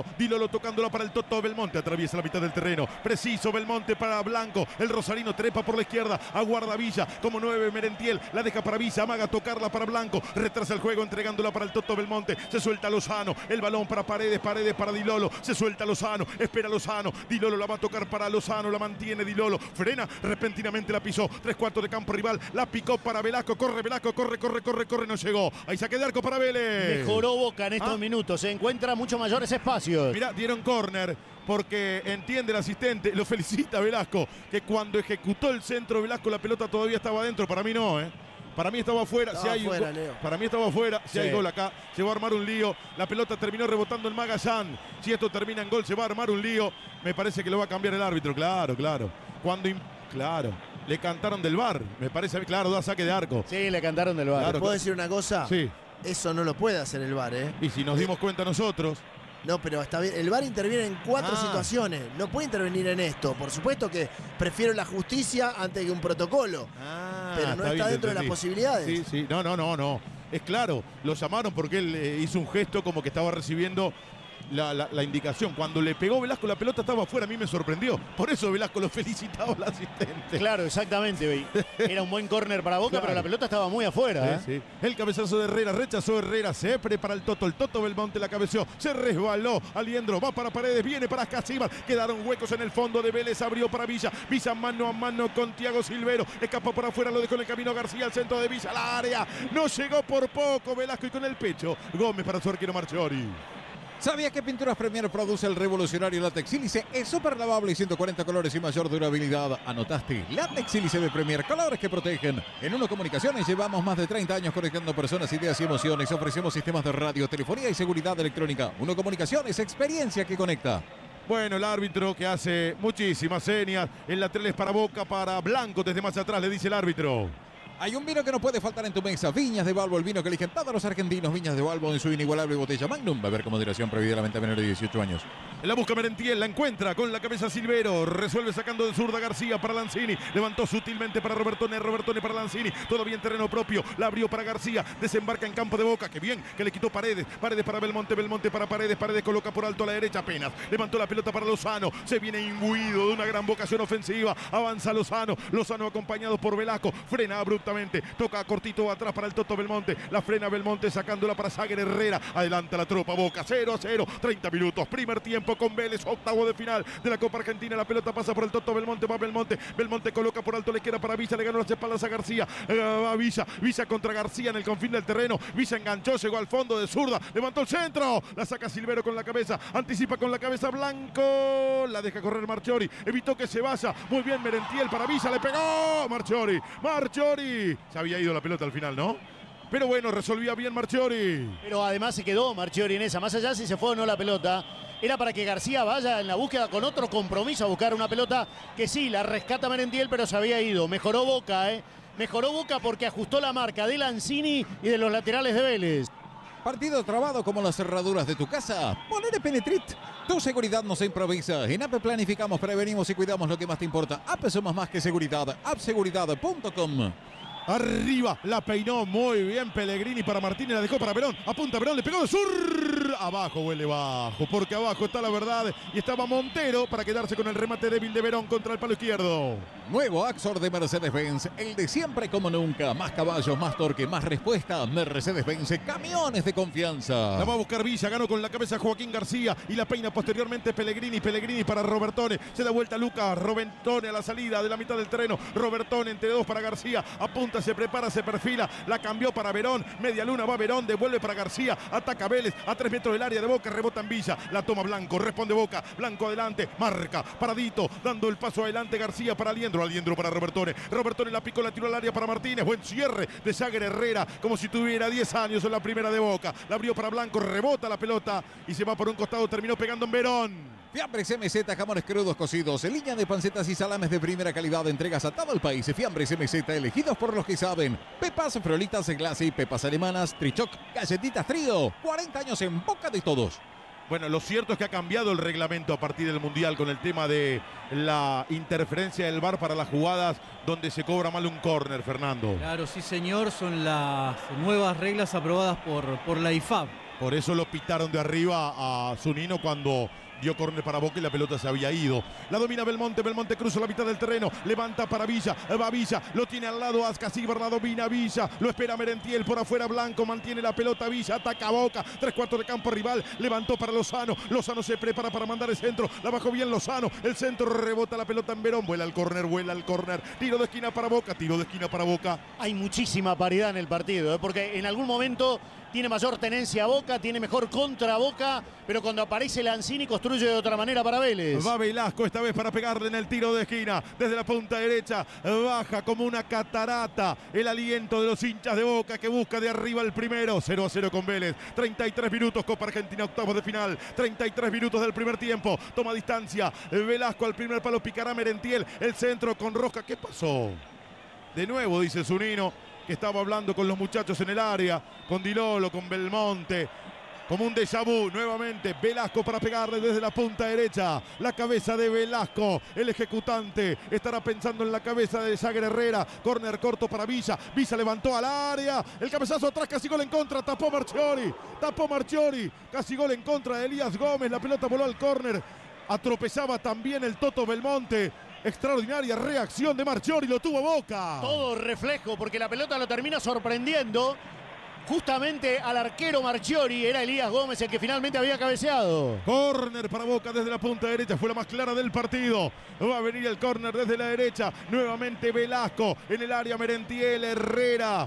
Di Lolo tocándola para el Toto Belmonte. Atraviesa la mitad del terreno. Preciso Belmonte para Blanco. El rosarino trepa por la izquierda. Aguarda Villa como nueve Merentiel. La deja para Villa. Amaga tocarla para Blanco. Retrasa el juego entregándola para el Toto Belmonte. Se suelta Lozano. El balón para Paredes. Paredes para Di Lolo. Se suelta Lozano. Espera Lozano. Di Lolo la va a tocar para Lozano. La mantiene Di Lolo. Frena. Repentinamente la pisó. Tres cuartos de campo rival. La picó para Velasco. Corre Velasco. Corre, corre, corre, corre. No llegó. Ahí saque de arco para Vélez. Mejoró Boca en estos ¿Ah? minutos. Se encuentra mucho mayores espacios. Mirá, dieron córner porque entiende el asistente, lo felicita Velasco, que cuando ejecutó el centro Velasco la pelota todavía estaba adentro. Para mí no, ¿eh? Para mí estaba afuera. Estaba si hay afuera, un Leo. Para mí estaba afuera. Si Sí. hay gol acá, se va a armar un lío. La pelota terminó rebotando en Magallán. Si esto termina en gol, se va a armar un lío. Me parece que lo va a cambiar el árbitro. Claro, claro. Cuando... Claro. Le cantaron del V A R. Me parece, claro, da saque de arco. Sí, le cantaron del bar. Claro. ¿Te puedo decir una cosa? Sí. Eso no lo puede hacer el V A R, ¿eh? Y si nos dimos cuenta nosotros... No, pero está bien. El V A R interviene en cuatro Ah. situaciones. No puede intervenir en esto. Por supuesto que prefiero la justicia antes que un protocolo. Ah, pero no está, bien, dentro de las entendí. posibilidades. Sí, sí. No, no, no, no. Es claro, lo llamaron porque él eh, hizo un gesto como que estaba recibiendo la, la- la indicación. Cuando le pegó Velasco la pelota estaba afuera, a mí me sorprendió. Por eso Velasco lo felicitaba al asistente. Claro, exactamente. Bey. Era un buen córner para Boca, Claro. pero la pelota estaba muy afuera. ¿eh? Sí, sí. El cabezazo de Herrera, rechazó Herrera, se prepara el Toto, el Toto Belmonte la cabeció, se resbaló, Aliendro va para Paredes, viene para Casíbar, quedaron huecos en el fondo de Vélez, abrió para Villa, Villa mano a mano con Thiago Silvero, escapó por afuera, lo dejó en el camino García, al centro de Villa, al área, no llegó por poco Velasco y con el pecho, Gómez para su arquero Marchiori. ¿Sabías que Pinturas Premier produce el revolucionario látex sílice? Es súper lavable y ciento cuarenta colores y mayor durabilidad. ¿Anotaste? Látex sílice de Premier, colores que protegen. En Uno Comunicaciones llevamos más de treinta años conectando personas, ideas y emociones. Ofrecemos sistemas de radio, telefonía y seguridad electrónica. Uno Comunicaciones, experiencia que conecta. Bueno, el árbitro que hace muchísimas señas, el lateral es para Boca, para Blanco, desde más atrás le dice el árbitro. Hay un vino que no puede faltar en tu mesa. Viñas de Balbo, el vino que eligen todos los argentinos. Viñas de Balbo en su inigualable botella Magnum. Beber con moderación, prohibida la venta a menores de dieciocho años. La busca Merentiel, la encuentra con la cabeza Silvero, resuelve sacando de zurda García para Lanzini, levantó sutilmente para Robertone, Robertone para Lanzini, todavía en terreno propio, la abrió para García, desembarca en campo de Boca, que bien, que le quitó Paredes, Paredes para Belmonte, Belmonte para Paredes, Paredes coloca por alto a la derecha apenas, levantó la pelota para Lozano, se viene imbuido de una gran vocación ofensiva, avanza Lozano, Lozano acompañado por Velasco, frena abruptamente, toca cortito atrás para el Toto Belmonte, la frena Belmonte sacándola para Sager Herrera, adelanta la tropa Boca, cero a cero, treinta minutos, primer tiempo con Vélez, octavo de final de la Copa Argentina, la pelota pasa por el Toto Belmonte, va Belmonte, Belmonte coloca por alto la izquierda para Villa, le ganó las espaldas a García, eh, va Villa, Villa contra García en el confín del terreno, Villa enganchó, llegó al fondo de zurda, levantó el centro, la saca Silvero con la cabeza, anticipa con la cabeza Blanco, la deja correr Marchiori, evitó que se vaya, muy bien Merentiel para Villa, le pegó Marchiori, Marchiori, se había ido la pelota al final, ¿no? Pero bueno, resolvía bien Marchiori. Pero además se quedó Marchiori en esa. Más allá si se fue o no la pelota, era para que García vaya en la búsqueda con otro compromiso a buscar una pelota que sí, la rescata Merentiel, pero se había ido. Mejoró Boca, ¿eh? Mejoró Boca porque ajustó la marca de Lanzini y de los laterales de Vélez. Partido trabado como las cerraduras de tu casa. Ponele Penetrit. Tu seguridad no se improvisa. En A P E planificamos, prevenimos y cuidamos lo que más te importa. A P E somos más que seguridad. app seguridad punto com. Arriba, la peinó muy bien Pellegrini para Martínez, la dejó para Verón, apunta Verón, le pegó de sur, abajo huele bajo, porque abajo está la verdad y estaba Montero para quedarse con el remate débil de Verón contra el palo izquierdo. Nuevo Axor de Mercedes-Benz, el de siempre como nunca, más caballos, más torque, más respuesta, Mercedes-Benz, camiones de confianza. La va a buscar Villa, ganó con la cabeza Joaquín García y la peina posteriormente Pellegrini, Pellegrini para Robertone, se da vuelta Lucas, Robertone a la salida de la mitad del terreno, Robertone entre dos para García, apunta, se prepara, se perfila, la cambió para Verón, media luna va Verón, devuelve para García, ataca Vélez, a tres metros del área de Boca, rebota en Villa, la toma Blanco, responde Boca, Blanco adelante, marca, paradito, dando el paso adelante García para Aliendro, Aliendro para Robertone, Robertone la picó, la tiró al área para Martínez, buen cierre de Sager Herrera, como si tuviera diez años en la primera de Boca, la abrió para Blanco, rebota la pelota y se va por un costado, terminó pegando en Verón. Fiambres M Z, jamones crudos cocidos, en línea de pancetas y salames de primera calidad, entregas a todo el país. Fiambres M Z, elegidos por los que saben. Pepas, frolitas, glace, pepas alemanas, trichoc, galletitas trío. cuarenta años en boca de todos. Bueno, lo cierto es que ha cambiado el reglamento a partir del Mundial con el tema de la interferencia del V A R para las jugadas donde se cobra mal un córner, Fernando. Claro, sí señor, son las nuevas reglas aprobadas por, por la I F A B. Por eso lo pitaron de arriba a Zunino cuando dio córner para Boca y la pelota se había ido. La domina Belmonte, Belmonte cruza la mitad del terreno, levanta para Villa, va Villa, lo tiene al lado Ascasíbar, la domina Villa, lo espera Merentiel por afuera, Blanco mantiene la pelota, Villa ataca a Boca, tres cuartos de campo rival, levantó para Lozano, Lozano se prepara para mandar el centro, la bajó bien Lozano, el centro rebota la pelota en Verón, vuela al córner, vuela al córner, tiro de esquina para Boca, tiro de esquina para Boca. Hay muchísima paridad en el partido, ¿eh? Porque en algún momento tiene mayor tenencia Boca, tiene mejor contra Boca, pero cuando aparece Lanzini construye de otra manera para Vélez. Va Velasco esta vez para pegarle en el tiro de esquina, desde la punta derecha, baja como una catarata el aliento de los hinchas de Boca que busca de arriba el primero, cero a cero con Vélez, treinta y tres minutos, Copa Argentina, octavos de final, treinta y tres minutos del primer tiempo, toma distancia, Velasco al primer palo, picará Merentiel, el centro con Rosca, ¿qué pasó? De nuevo dice Zunino, que estaba hablando con los muchachos en el área, con Dilolo, con Belmonte, como un déjà vu, nuevamente Velasco para pegarle desde la punta derecha, la cabeza de Velasco, el ejecutante, estará pensando en la cabeza de Jagger Herrera, córner corto para Villa, Villa levantó al área, el cabezazo atrás, casi gol en contra, tapó Marchiori, tapó Marchiori, casi gol en contra de Elías Gómez, la pelota voló al córner, atropellaba también el Toto Belmonte. Extraordinaria reacción de Marchiori, lo tuvo Boca. Todo reflejo, porque la pelota lo termina sorprendiendo justamente al arquero Marchiori, era Elías Gómez el que finalmente había cabeceado. Córner para Boca desde la punta derecha, fue la más clara del partido. Va a venir el córner desde la derecha, nuevamente Velasco en el área, Merentiel, Herrera,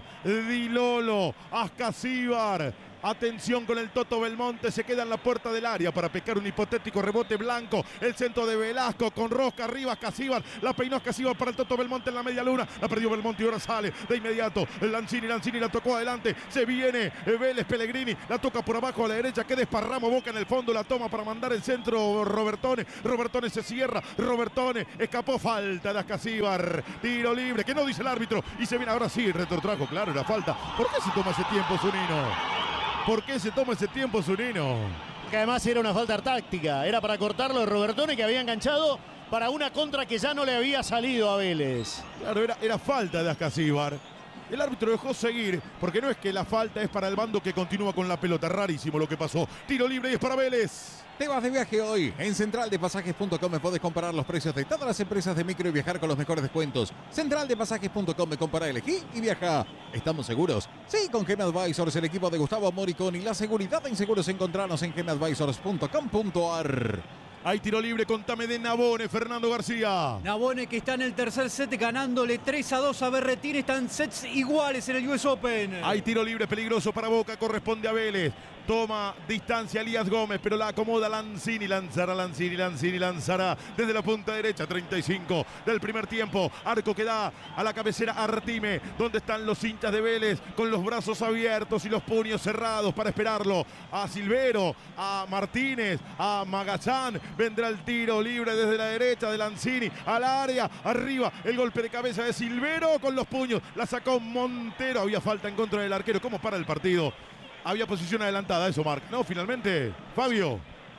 Dilolo, Ascasíbar. Atención con el Toto Belmonte, se queda en la puerta del área para pecar un hipotético rebote Blanco. El centro de Velasco con Rosca arriba, Ascasíbar, la peinó Ascasíbar para el Toto Belmonte en la media luna. La perdió Belmonte y ahora sale de inmediato. Lanzini, Lanzini la tocó adelante. Se viene Vélez Pellegrini, la toca por abajo a la derecha. Que desparramo Boca en el fondo, la toma para mandar el centro Robertone. Robertone se cierra, Robertone escapó, falta de Ascasíbar. Tiro libre, que no dice el árbitro. Y se viene ahora sí, retrotrajo, claro, era falta. ¿Por qué se toma ese tiempo, Zunino? ¿Por qué se toma ese tiempo, Zunino? Que además era una falta táctica, era para cortarlo de Robertone que había enganchado para una contra que ya no le había salido a Vélez. Claro, era, era falta de Ascasíbar. El árbitro dejó seguir, porque no es que la falta es para el bando que continúa con la pelota. Rarísimo lo que pasó. Tiro libre y es para Vélez. Te vas de viaje hoy. En central de pasajes punto com podés comparar los precios de todas las empresas de micro y viajar con los mejores descuentos. central de pasajes punto com, compara, elegí y viaja. ¿Estamos seguros? Sí, con Gen Advisors, el equipo de Gustavo Moricón y la seguridad en seguros. Encontranos en gen advisors punto com punto a r. Hay tiro libre, contame de Nabone, Fernando García. Nabone que está en el tercer set ganándole tres a dos a Berretini. Están sets iguales en el U S Open. Hay tiro libre peligroso para Boca, corresponde a Vélez. Toma distancia Elías Gómez, pero la acomoda Lanzini. Lanzará Lanzini, Lanzini lanzará desde la punta derecha, treinta y cinco del primer tiempo. Arco que da a la cabecera Artime, donde están los hinchas de Vélez con los brazos abiertos y los puños cerrados para esperarlo. A Silvero, a Martínez, a Magallán. Vendrá el tiro libre desde la derecha de Lanzini al área, arriba el golpe de cabeza de Silvero con los puños, la sacó Montero, había falta en contra del arquero. ¿Cómo para el partido? Había posición adelantada, eso marca, ¿no? Finalmente, Fabio.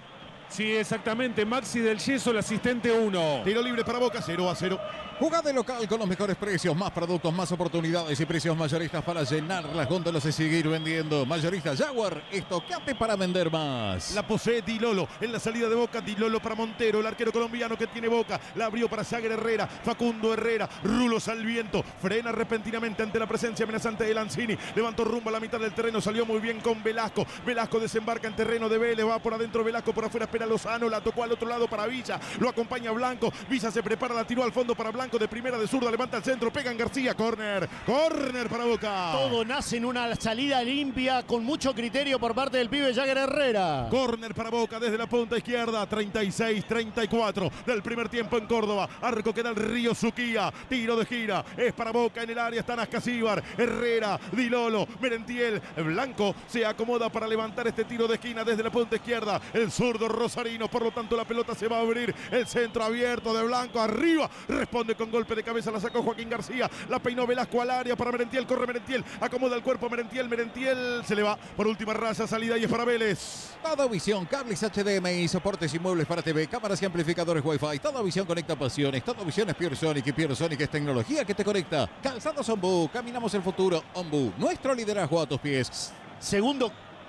Sí, exactamente. Maxi del Yeso, el asistente uno. Tiro libre para Boca, cero a cero. Jugá de local con los mejores precios, más productos, más oportunidades y precios mayoristas para llenar las góndolas y seguir vendiendo. Mayorista Jaguar, estoqueate para vender más. La posee Dilolo en la salida de Boca, Dilolo para Montero, el arquero colombiano que tiene Boca, la abrió para Jagger Herrera, Facundo Herrera, Rulos al viento, frena repentinamente ante la presencia amenazante de Lanzini, levantó rumbo a la mitad del terreno, salió muy bien con Velasco, Velasco desembarca en terreno de Vélez, va por adentro Velasco, por afuera espera Lozano, la tocó al otro lado para Villa, lo acompaña Blanco, Villa se prepara, la tiró al fondo para Blanco, de primera de zurda, levanta el centro, pega en García, córner, córner para Boca. Todo nace en una salida limpia con mucho criterio por parte del pibe Jagger Herrera. Córner para Boca desde la punta izquierda, treinta y seis treinta y cuatro del primer tiempo en Córdoba. Arco que da el Río Suquía, tiro de gira, es para Boca en el área, están Ascasíbar, Herrera, Dilolo, Merentiel, Blanco se acomoda para levantar este tiro de esquina desde la punta izquierda. El zurdo Rosarino, por lo tanto la pelota se va a abrir, el centro abierto de Blanco, arriba, responde con golpe de cabeza, la sacó Joaquín García, la peinó Velasco al área para Merentiel, corre Merentiel, acomoda el cuerpo Merentiel, Merentiel se le va por última raya, salida y es para Vélez. Toda Visión, cables H D M I, soportes y muebles para T V, cámaras y amplificadores Wi-Fi. Toda Visión conecta pasiones, Toda Visión es Pure Sonic y Pure Sonic es tecnología que te conecta. Calzados Ombu, caminamos el futuro, Ombu, nuestro liderazgo a tus pies. Segundo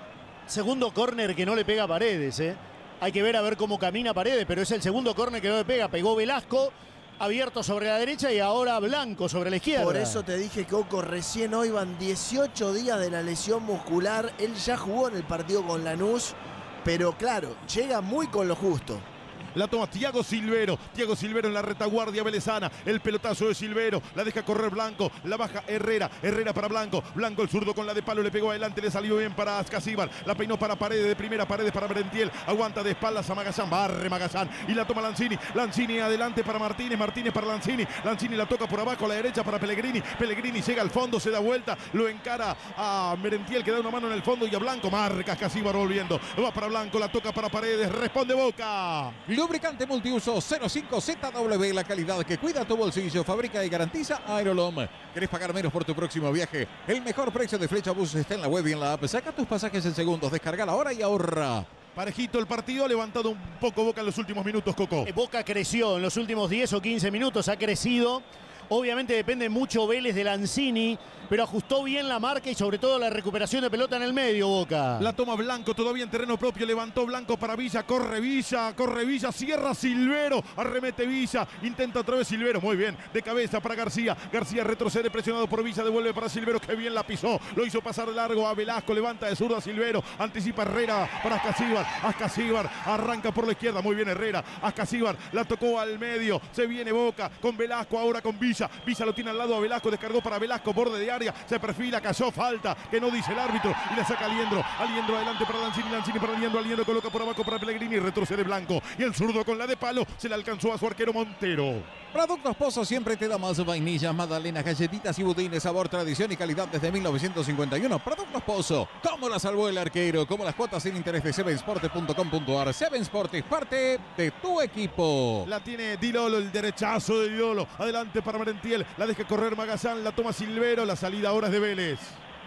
Segundo córner que no le pega a Paredes, ¿eh? Hay que ver a ver cómo camina Paredes, pero es el segundo córner que no le pega. Pegó Velasco, abierto sobre la derecha y ahora Blanco sobre la izquierda. Por eso te dije, Coco, recién hoy van dieciocho días de la lesión muscular. Él ya jugó en el partido con Lanús, pero claro, llega muy con lo justo. La toma Thiago Silvero. Thiago Silvero en la retaguardia velezana. El pelotazo de Silvero. La deja correr Blanco. La baja Herrera. Herrera para Blanco. Blanco el zurdo con la de palo. Le pegó adelante. Le salió bien para Ascasíbar. La peinó para Paredes de primera. Paredes para Merentiel. Aguanta de espaldas a Magallán. Barre Magallán. Y la toma Lanzini. Lanzini adelante para Martínez. Martínez para Lanzini. Lanzini la toca por abajo a la derecha para Pellegrini. Pellegrini llega al fondo. Se da vuelta. Lo encara a Merentiel que da una mano en el fondo. Y a Blanco. Marca Ascasíbar volviendo. Va para Blanco. La toca para Paredes. Responde Boca. Lubricante multiuso cero cinco Z W, la calidad que cuida tu bolsillo, fabrica y garantiza Aerolom. ¿Querés pagar menos por tu próximo viaje? El mejor precio de Flecha Bus está en la web y en la app. Saca tus pasajes en segundos, descarga ahora y ahorra. Parejito el partido, ha levantado un poco Boca en los últimos minutos, Coco. Boca creció en los últimos diez o quince minutos, ha crecido. Obviamente depende mucho Vélez de Lanzini, pero ajustó bien la marca y sobre todo la recuperación de pelota en el medio, Boca. La toma Blanco, todavía en terreno propio, levantó Blanco para Villa, corre Villa, corre Villa, cierra Silvero, arremete Villa, intenta otra vez Silvero, muy bien, de cabeza para García, García retrocede presionado por Villa, devuelve para Silvero, que bien la pisó, lo hizo pasar largo a Velasco, levanta de zurdo a Silvero, anticipa Herrera para Ascasíbar, Ascasíbar arranca por la izquierda, muy bien Herrera, Ascasíbar la tocó al medio, se viene Boca con Velasco, ahora con Villa. Villa lo tiene al lado a Velasco, descargó para Velasco, borde de área, se perfila, cayó, falta, que no dice el árbitro, y la saca Aliendro, Aliendro adelante para Lanzini, Lanzini para Aliendro, Aliendro coloca por abajo para Pellegrini, retrocede Blanco, y el zurdo con la de palo, se le alcanzó a su arquero Montero. Productos Pozo siempre te da más vainillas, magdalenas, galletitas y budines, sabor, tradición y calidad desde mil novecientos cincuenta y uno. Productos Pozo, ¿cómo la salvó el arquero? Como las cuotas sin interés de seven sport punto com punto ar. seven Sport es parte de tu equipo. La tiene Di Lolo, el derechazo de Di Lolo, adelante para Merentiel, la deja correr Magallán, la toma Silvero, la salida ahora es de Vélez.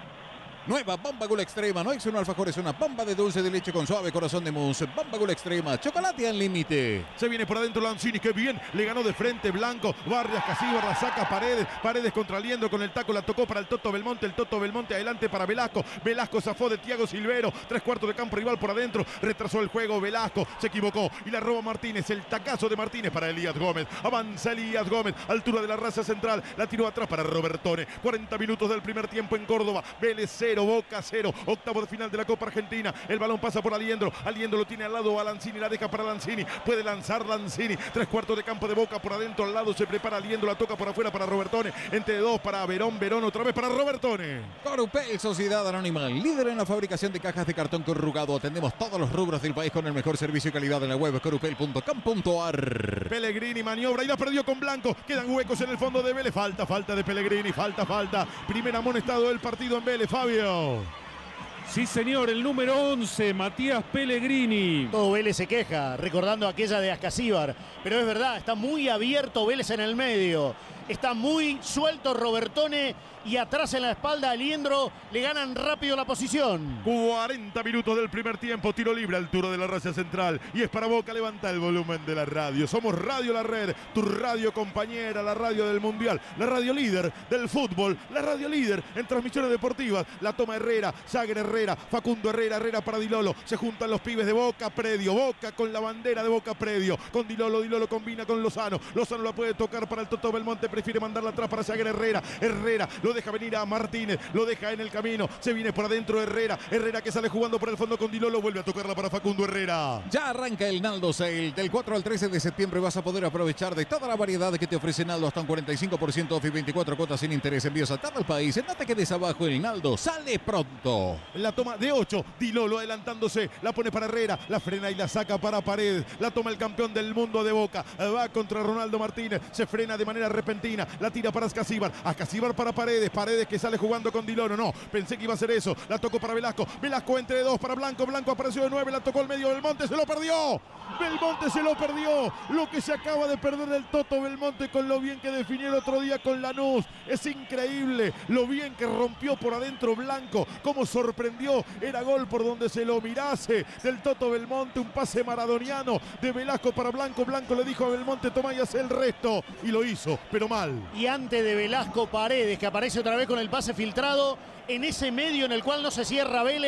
Nueva Bomba Gula Extrema, no es un alfajor, es una bomba de dulce de leche con suave corazón de mousse. Bomba Gula Extrema, chocolate al límite. Se viene por adentro Lanzini, que bien, le ganó de frente Blanco, Barrias, Casíbar, la saca Paredes, Paredes contra Aliendro con el taco, la tocó para el Toto Belmonte, el Toto Belmonte adelante para Velasco, Velasco zafó de Thiago Silvero, tres cuartos de campo rival por adentro, retrasó el juego Velasco, se equivocó y la roba Martínez, el tacazo de Martínez para Elías Gómez, avanza Elías Gómez, altura de la raza central, la tiró atrás para Robertone, cuarenta minutos del primer tiempo en Córdoba, Vélez cero, Boca cero, octavo de final de la Copa Argentina, el balón pasa por Aliendro, Aliendro lo tiene al lado a Lanzini, la deja para Lanzini, puede lanzar Lanzini, tres cuartos de campo de Boca por adentro, al lado se prepara Aliendro, la toca por afuera para Robertone, entre dos para Verón, Verón otra vez para Robertone. Corupel, Sociedad Anónima, líder en la fabricación de cajas de cartón corrugado, atendemos todos los rubros del país con el mejor servicio y calidad en la web corupel punto com punto ar. Pellegrini maniobra y la perdió con Blanco, quedan huecos en el fondo de Vélez, falta, falta de Pellegrini, falta, falta, primer amonestado del partido en Vélez, Fabio. Sí, señor, el número once, Matías Pellegrini. Todo Vélez se queja, recordando aquella de Ascasíbar. Pero es verdad, está muy abierto Vélez en el medio. Está muy suelto Robertone y atrás en la espalda Aliendro le ganan rápido la posición. cuarenta minutos del primer tiempo, tiro libre, altura de la raya central. Y es para Boca, levanta el volumen de la radio. Somos Radio La Red, tu radio compañera, la radio del Mundial, la radio líder del fútbol, la radio líder en transmisiones deportivas. La toma Herrera, Jagger Herrera, Facundo Herrera, Herrera para Di Lolo. Se juntan los pibes de Boca Predio, Boca con la bandera de Boca Predio. Con Di Lolo, Di Lolo combina con Lozano. Lozano la puede tocar para el Toto Belmonte, prefiere mandarla atrás para Jagger Herrera. Herrera lo deja venir a Martínez, lo deja en el camino, se viene por adentro Herrera, Herrera que sale jugando por el fondo con Di Lolo, vuelve a tocarla para Facundo Herrera. Ya arranca el Naldo Sale, del cuatro al trece de septiembre vas a poder aprovechar de toda la variedad que te ofrece Naldo, hasta un cuarenta y cinco por ciento off y veinticuatro cuotas sin interés, envíos a todo el país, no te quedes abajo, el Naldo sale pronto. La toma de ocho, Di Lolo adelantándose, la pone para Herrera, la frena y la saca para Paredes, la toma el campeón del mundo de Boca, va contra Ronaldo Martínez, se frena de manera repentina, la tira para Ascasíbar, Ascasíbar para Paredes, Paredes que sale jugando con Di Lolo, no, pensé que iba a ser eso, la tocó para Velasco, Velasco entre dos para Blanco, Blanco apareció de nueve, la tocó al medio, Belmonte se lo perdió, Belmonte se lo perdió, lo que se acaba de perder el Toto Belmonte con lo bien que definió el otro día con Lanús, es increíble lo bien que rompió por adentro Blanco, cómo sorprendió, era gol por donde se lo mirase, del Toto Belmonte, un pase maradoniano de Velasco para Blanco, Blanco le dijo a Belmonte, toma y hace el resto, y lo hizo, pero mal. Y antes de Velasco Paredes, que aparece otra vez con el pase filtrado, en ese medio en el cual no se cierra Vélez,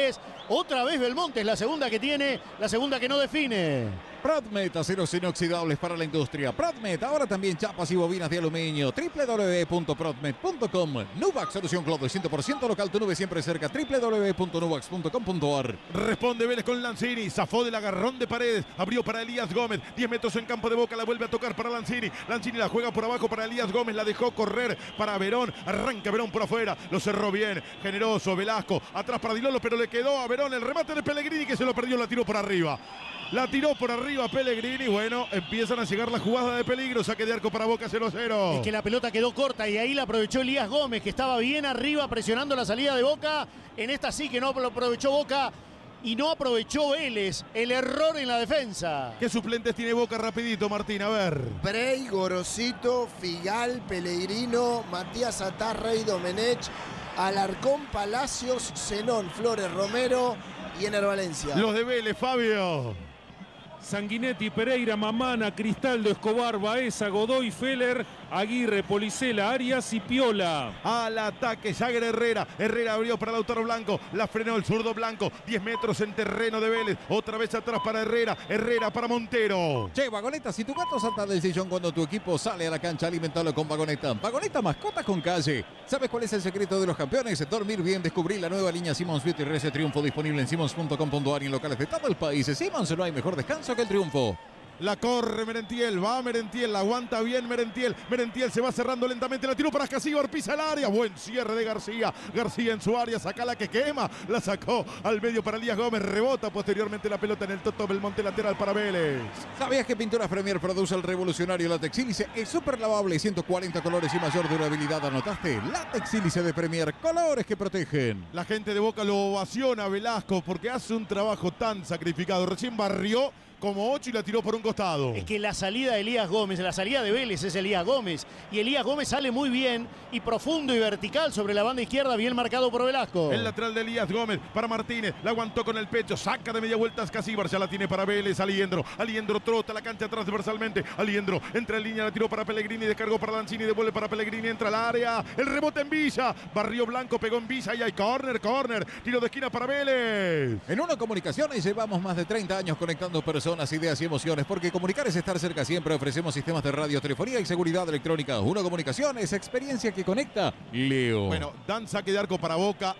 Otra vez Belmonte, es la segunda que tiene, la segunda que no define. Pradmet, aceros inoxidables para la industria. Pradmet, ahora también chapas y bobinas de aluminio. doble u doble u doble u punto pradmet punto com. Nuvax, solución Cloud de cien por ciento local, tu nube siempre cerca. doble u doble u doble u punto nuvax punto com punto a r. Responde Vélez con Lanzini, zafó del agarrón de Paredes, abrió para Elías Gómez, diez metros en campo de Boca, la vuelve a tocar para Lanzini. Lanzini la juega por abajo para Elías Gómez, la dejó correr para Verón, arranca Verón por afuera, lo cerró bien, generoso, Velasco, atrás para Dilolo, pero le quedó a Verón el remate de Pellegrini que se lo perdió, la tiró por arriba. La tiró por arriba Pellegrini. Bueno, empiezan a llegar las jugadas de peligro. Saque de arco para Boca, cero a cero. Es que la pelota quedó corta y ahí la aprovechó Elías Gómez, que estaba bien arriba presionando la salida de Boca. En esta sí que no lo aprovechó Boca y no aprovechó Vélez. El error en la defensa. ¿Qué suplentes tiene Boca rapidito, Martín? A ver. Brey, Gorosito, Figal, Pellegrino, Matías Atarrey, Domenech, Alarcón, Palacios, Zenón, Flores, Romero y Ener Valencia. Los de Vélez, Fabio. Sanguinetti, Pereira, Mamana, Cristaldo, Escobar, Baeza, Godoy, Feller, Aguirre, Policela, Arias y Piola. Al ataque, Jagger Herrera. Herrera abrió para Lautaro Blanco. La frenó el zurdo Blanco. diez metros en terreno de Vélez. Otra vez atrás para Herrera. Herrera para Montero. Che, Vagoneta, si tu gato salta del sillón cuando tu equipo sale a la cancha, alimentalo con Vagoneta. Vagoneta, mascota con calle. ¿Sabes cuál es el secreto de los campeones? Dormir bien. Descubrí la nueva línea Simmons Beauty Rese Triunfo disponible en simmons punto com punto a r y en locales de todo el país. Simmons, no hay mejor descanso que el triunfo. La corre Merentiel, va Merentiel, la aguanta bien Merentiel. Merentiel se va cerrando lentamente, la tiró para Casíbar, pisa el área. Buen cierre de García. García en su área, saca la que quema. La sacó al medio para Elías Gómez. Rebota posteriormente la pelota en el Toto Belmonte, lateral para Vélez. ¿Sabías que Pinturas Premier produce el revolucionario látex sílice? Es súper lavable, ciento cuarenta colores y mayor durabilidad. ¿Anotaste? Látex sílice de Premier, colores que protegen. La gente de Boca lo ovaciona a Velasco porque hace un trabajo tan sacrificado. Recién barrió como ocho y la tiró por un costado. Es que la salida de Elías Gómez, la salida de Vélez es Elías Gómez. Y Elías Gómez sale muy bien y profundo y vertical sobre la banda izquierda, bien marcado por Velasco. El lateral de Elías Gómez para Martínez, la aguantó con el pecho, saca de media vuelta a Casíbar, ya la tiene para Vélez, Aliendro. Aliendro trota la cancha transversalmente. Aliendro entra en línea, la tiró para Pellegrini, descargó para Lanzini, devuelve para Pellegrini, entra al área. El rebote en Villa, barrió Blanco, pegó en Villa y hay córner, córner. Tiro de esquina para Vélez. En Uno Comunicaciones llevamos más de treinta años conectando personas, ideas y emociones, porque comunicar es estar cerca siempre. Ofrecemos sistemas de radio, telefonía y seguridad electrónica. Uno Comunicaciones, experiencia que conecta. Leo. Bueno, dan saque de arco para Boca.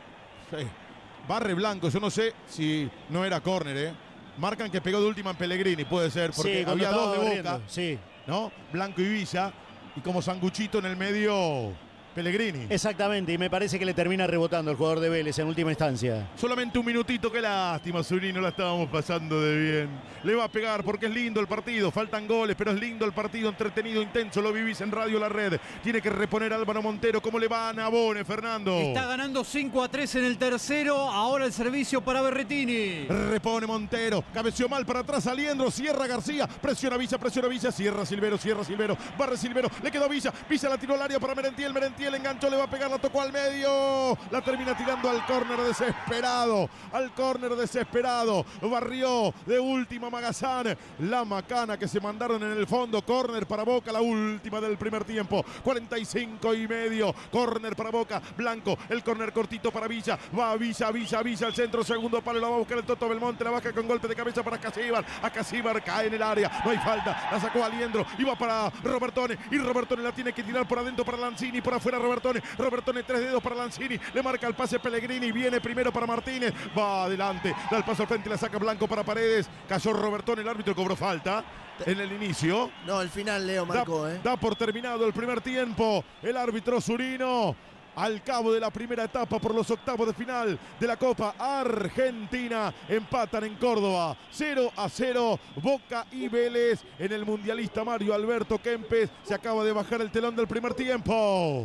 Sí. Barre Blanco, yo no sé si no era córner, ¿eh? Marcan que pegó de última en Pellegrini, puede ser, porque sí, había dos de barriendo. Boca, sí. ¿no? Blanco y Villa, y como sanguchito en el medio, Pellegrini. Exactamente, y me parece que le termina rebotando el jugador de Vélez en última instancia. Solamente un minutito, qué lástima, Zuni, no la estábamos pasando de bien. Le va a pegar porque es lindo el partido, faltan goles, pero es lindo el partido, entretenido, intenso, lo vivís en Radio La Red. Tiene que reponer Álvaro Montero, ¿cómo le va a Nabone, Fernando? Está ganando cinco a tres en el tercero, ahora el servicio para Berretini. Repone Montero, cabeció mal para atrás, Aliendro, cierra García, presiona Villa, presiona Villa, cierra Silvero, cierra Silvero, barre Silvero, le quedó Villa, Villa la tiró al área para Merentiel, Merentiel el enganchó, le va a pegar, la tocó al medio, la termina tirando al córner desesperado, al córner desesperado, barrió de última Magazán, la macana que se mandaron en el fondo, córner para Boca, la última del primer tiempo, cuarenta y cinco y medio, córner para Boca, Blanco, el córner cortito para Villa, va Villa, Villa, Villa, al centro, segundo palo, la va a buscar el Toto Belmonte, la baja con golpe de cabeza para Casíbar, a Casíbar cae en el área, no hay falta, la sacó Aliendro, iba para Robertone, y Robertone la tiene que tirar por adentro para Lanzini, por afuera Robertone, Robertone tres dedos para Lanzini, le marca el pase Pellegrini, viene primero para Martínez, va adelante, da el paso al frente, la saca Blanco para Paredes, cayó Robertone, el árbitro cobró falta en el inicio. No, el final Leo marcó, da, eh. da por terminado el primer tiempo, el árbitro Zurino. Al cabo de la primera etapa por los octavos de final de la Copa Argentina, empatan en Córdoba cero a cero Boca y Vélez. En el mundialista Mario Alberto Kempes se acaba de bajar el telón del primer tiempo.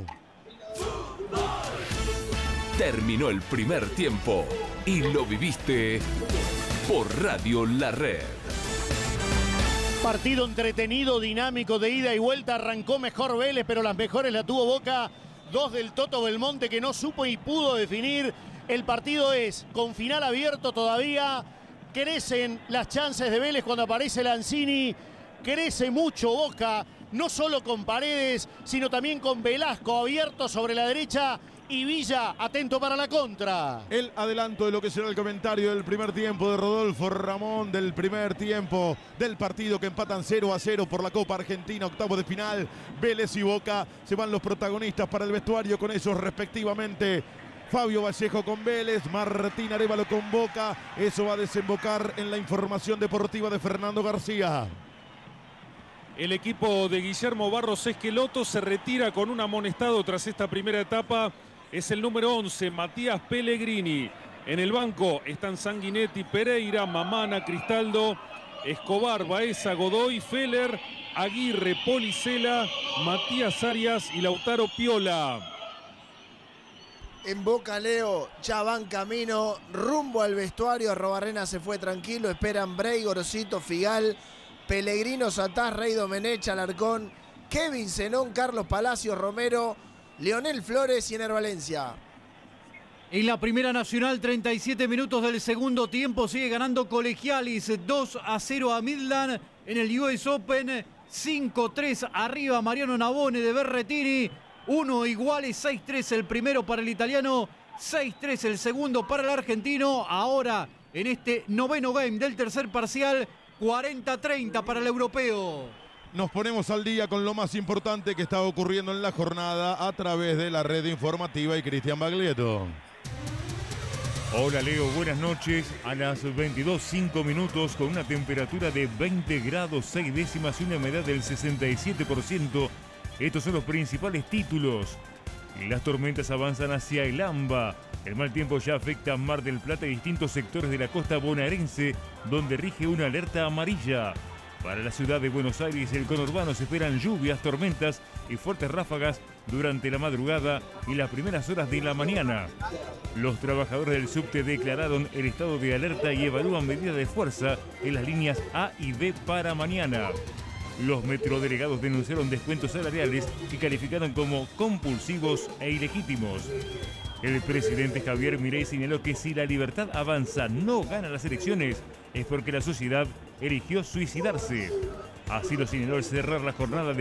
Terminó el primer tiempo y lo viviste por Radio La Red. Partido entretenido, dinámico, de ida y vuelta. Arrancó mejor Vélez, pero las mejores la tuvo Boca. Dos del Toto Belmonte que no supo y pudo definir. El partido es con final abierto todavía. Crecen las chances de Vélez cuando aparece Lanzini. Crece mucho Boca, no solo con Paredes, sino también con Velasco abierto sobre la derecha y Villa atento para la contra. El adelanto de lo que será el comentario del primer tiempo de Rodolfo Ramón, del primer tiempo del partido que empatan cero a cero por la Copa Argentina, octavo de final. Vélez y Boca, se van los protagonistas para el vestuario con esos respectivamente. Fabio Vallejo con Vélez, Martín Arévalo con Boca. Eso va a desembocar en la información deportiva de Fernando García. El equipo de Guillermo Barros Esqueloto se retira con un amonestado tras esta primera etapa. Es el número once, Matías Pellegrini. En el banco están Sanguinetti, Pereira, Mamana, Cristaldo, Escobar, Baeza, Godoy, Feller, Aguirre, Policela, Matías Arias y Lautaro Piola. En Boca, Leo, ya van camino rumbo al vestuario. Arrobarrena se fue tranquilo. Esperan Bray, Gorosito, Figal, Pellegrino, Satás, Rey Domenech, Alarcón, Kevin Zenón, Carlos Palacios, Romero, Leonel Flores y Ener Valencia. En la Primera Nacional, treinta y siete minutos del segundo tiempo, sigue ganando Colegialis dos a cero a Midland en el U S Open. cinco tres arriba Mariano Navone de Berretini. uno iguales, seis tres el primero para el italiano, seis tres el segundo para el argentino. Ahora, en este noveno game del tercer parcial, cuarenta treinta para el europeo. Nos ponemos al día con lo más importante que está ocurriendo en la jornada a través de la red informativa y Cristian Baglietto. Hola Leo, buenas noches. A las veintidós, cinco minutos con una temperatura de veinte grados seis décimas y una humedad del sesenta y siete por ciento. Estos son los principales títulos. Las tormentas avanzan hacia el AMBA. El mal tiempo ya afecta a Mar del Plata y distintos sectores de la costa bonaerense, donde rige una alerta amarilla. Para la ciudad de Buenos Aires y el conurbano se esperan lluvias, tormentas y fuertes ráfagas durante la madrugada y las primeras horas de la mañana. Los trabajadores del subte declararon el estado de alerta y evalúan medidas de fuerza en las líneas A y B para mañana. Los metrodelegados denunciaron descuentos salariales que calificaron como compulsivos e ilegítimos. El presidente Javier Milei señaló que si la Libertad Avanza no gana las elecciones es porque la sociedad eligió suicidarse. Así lo señaló al cerrar la jornada de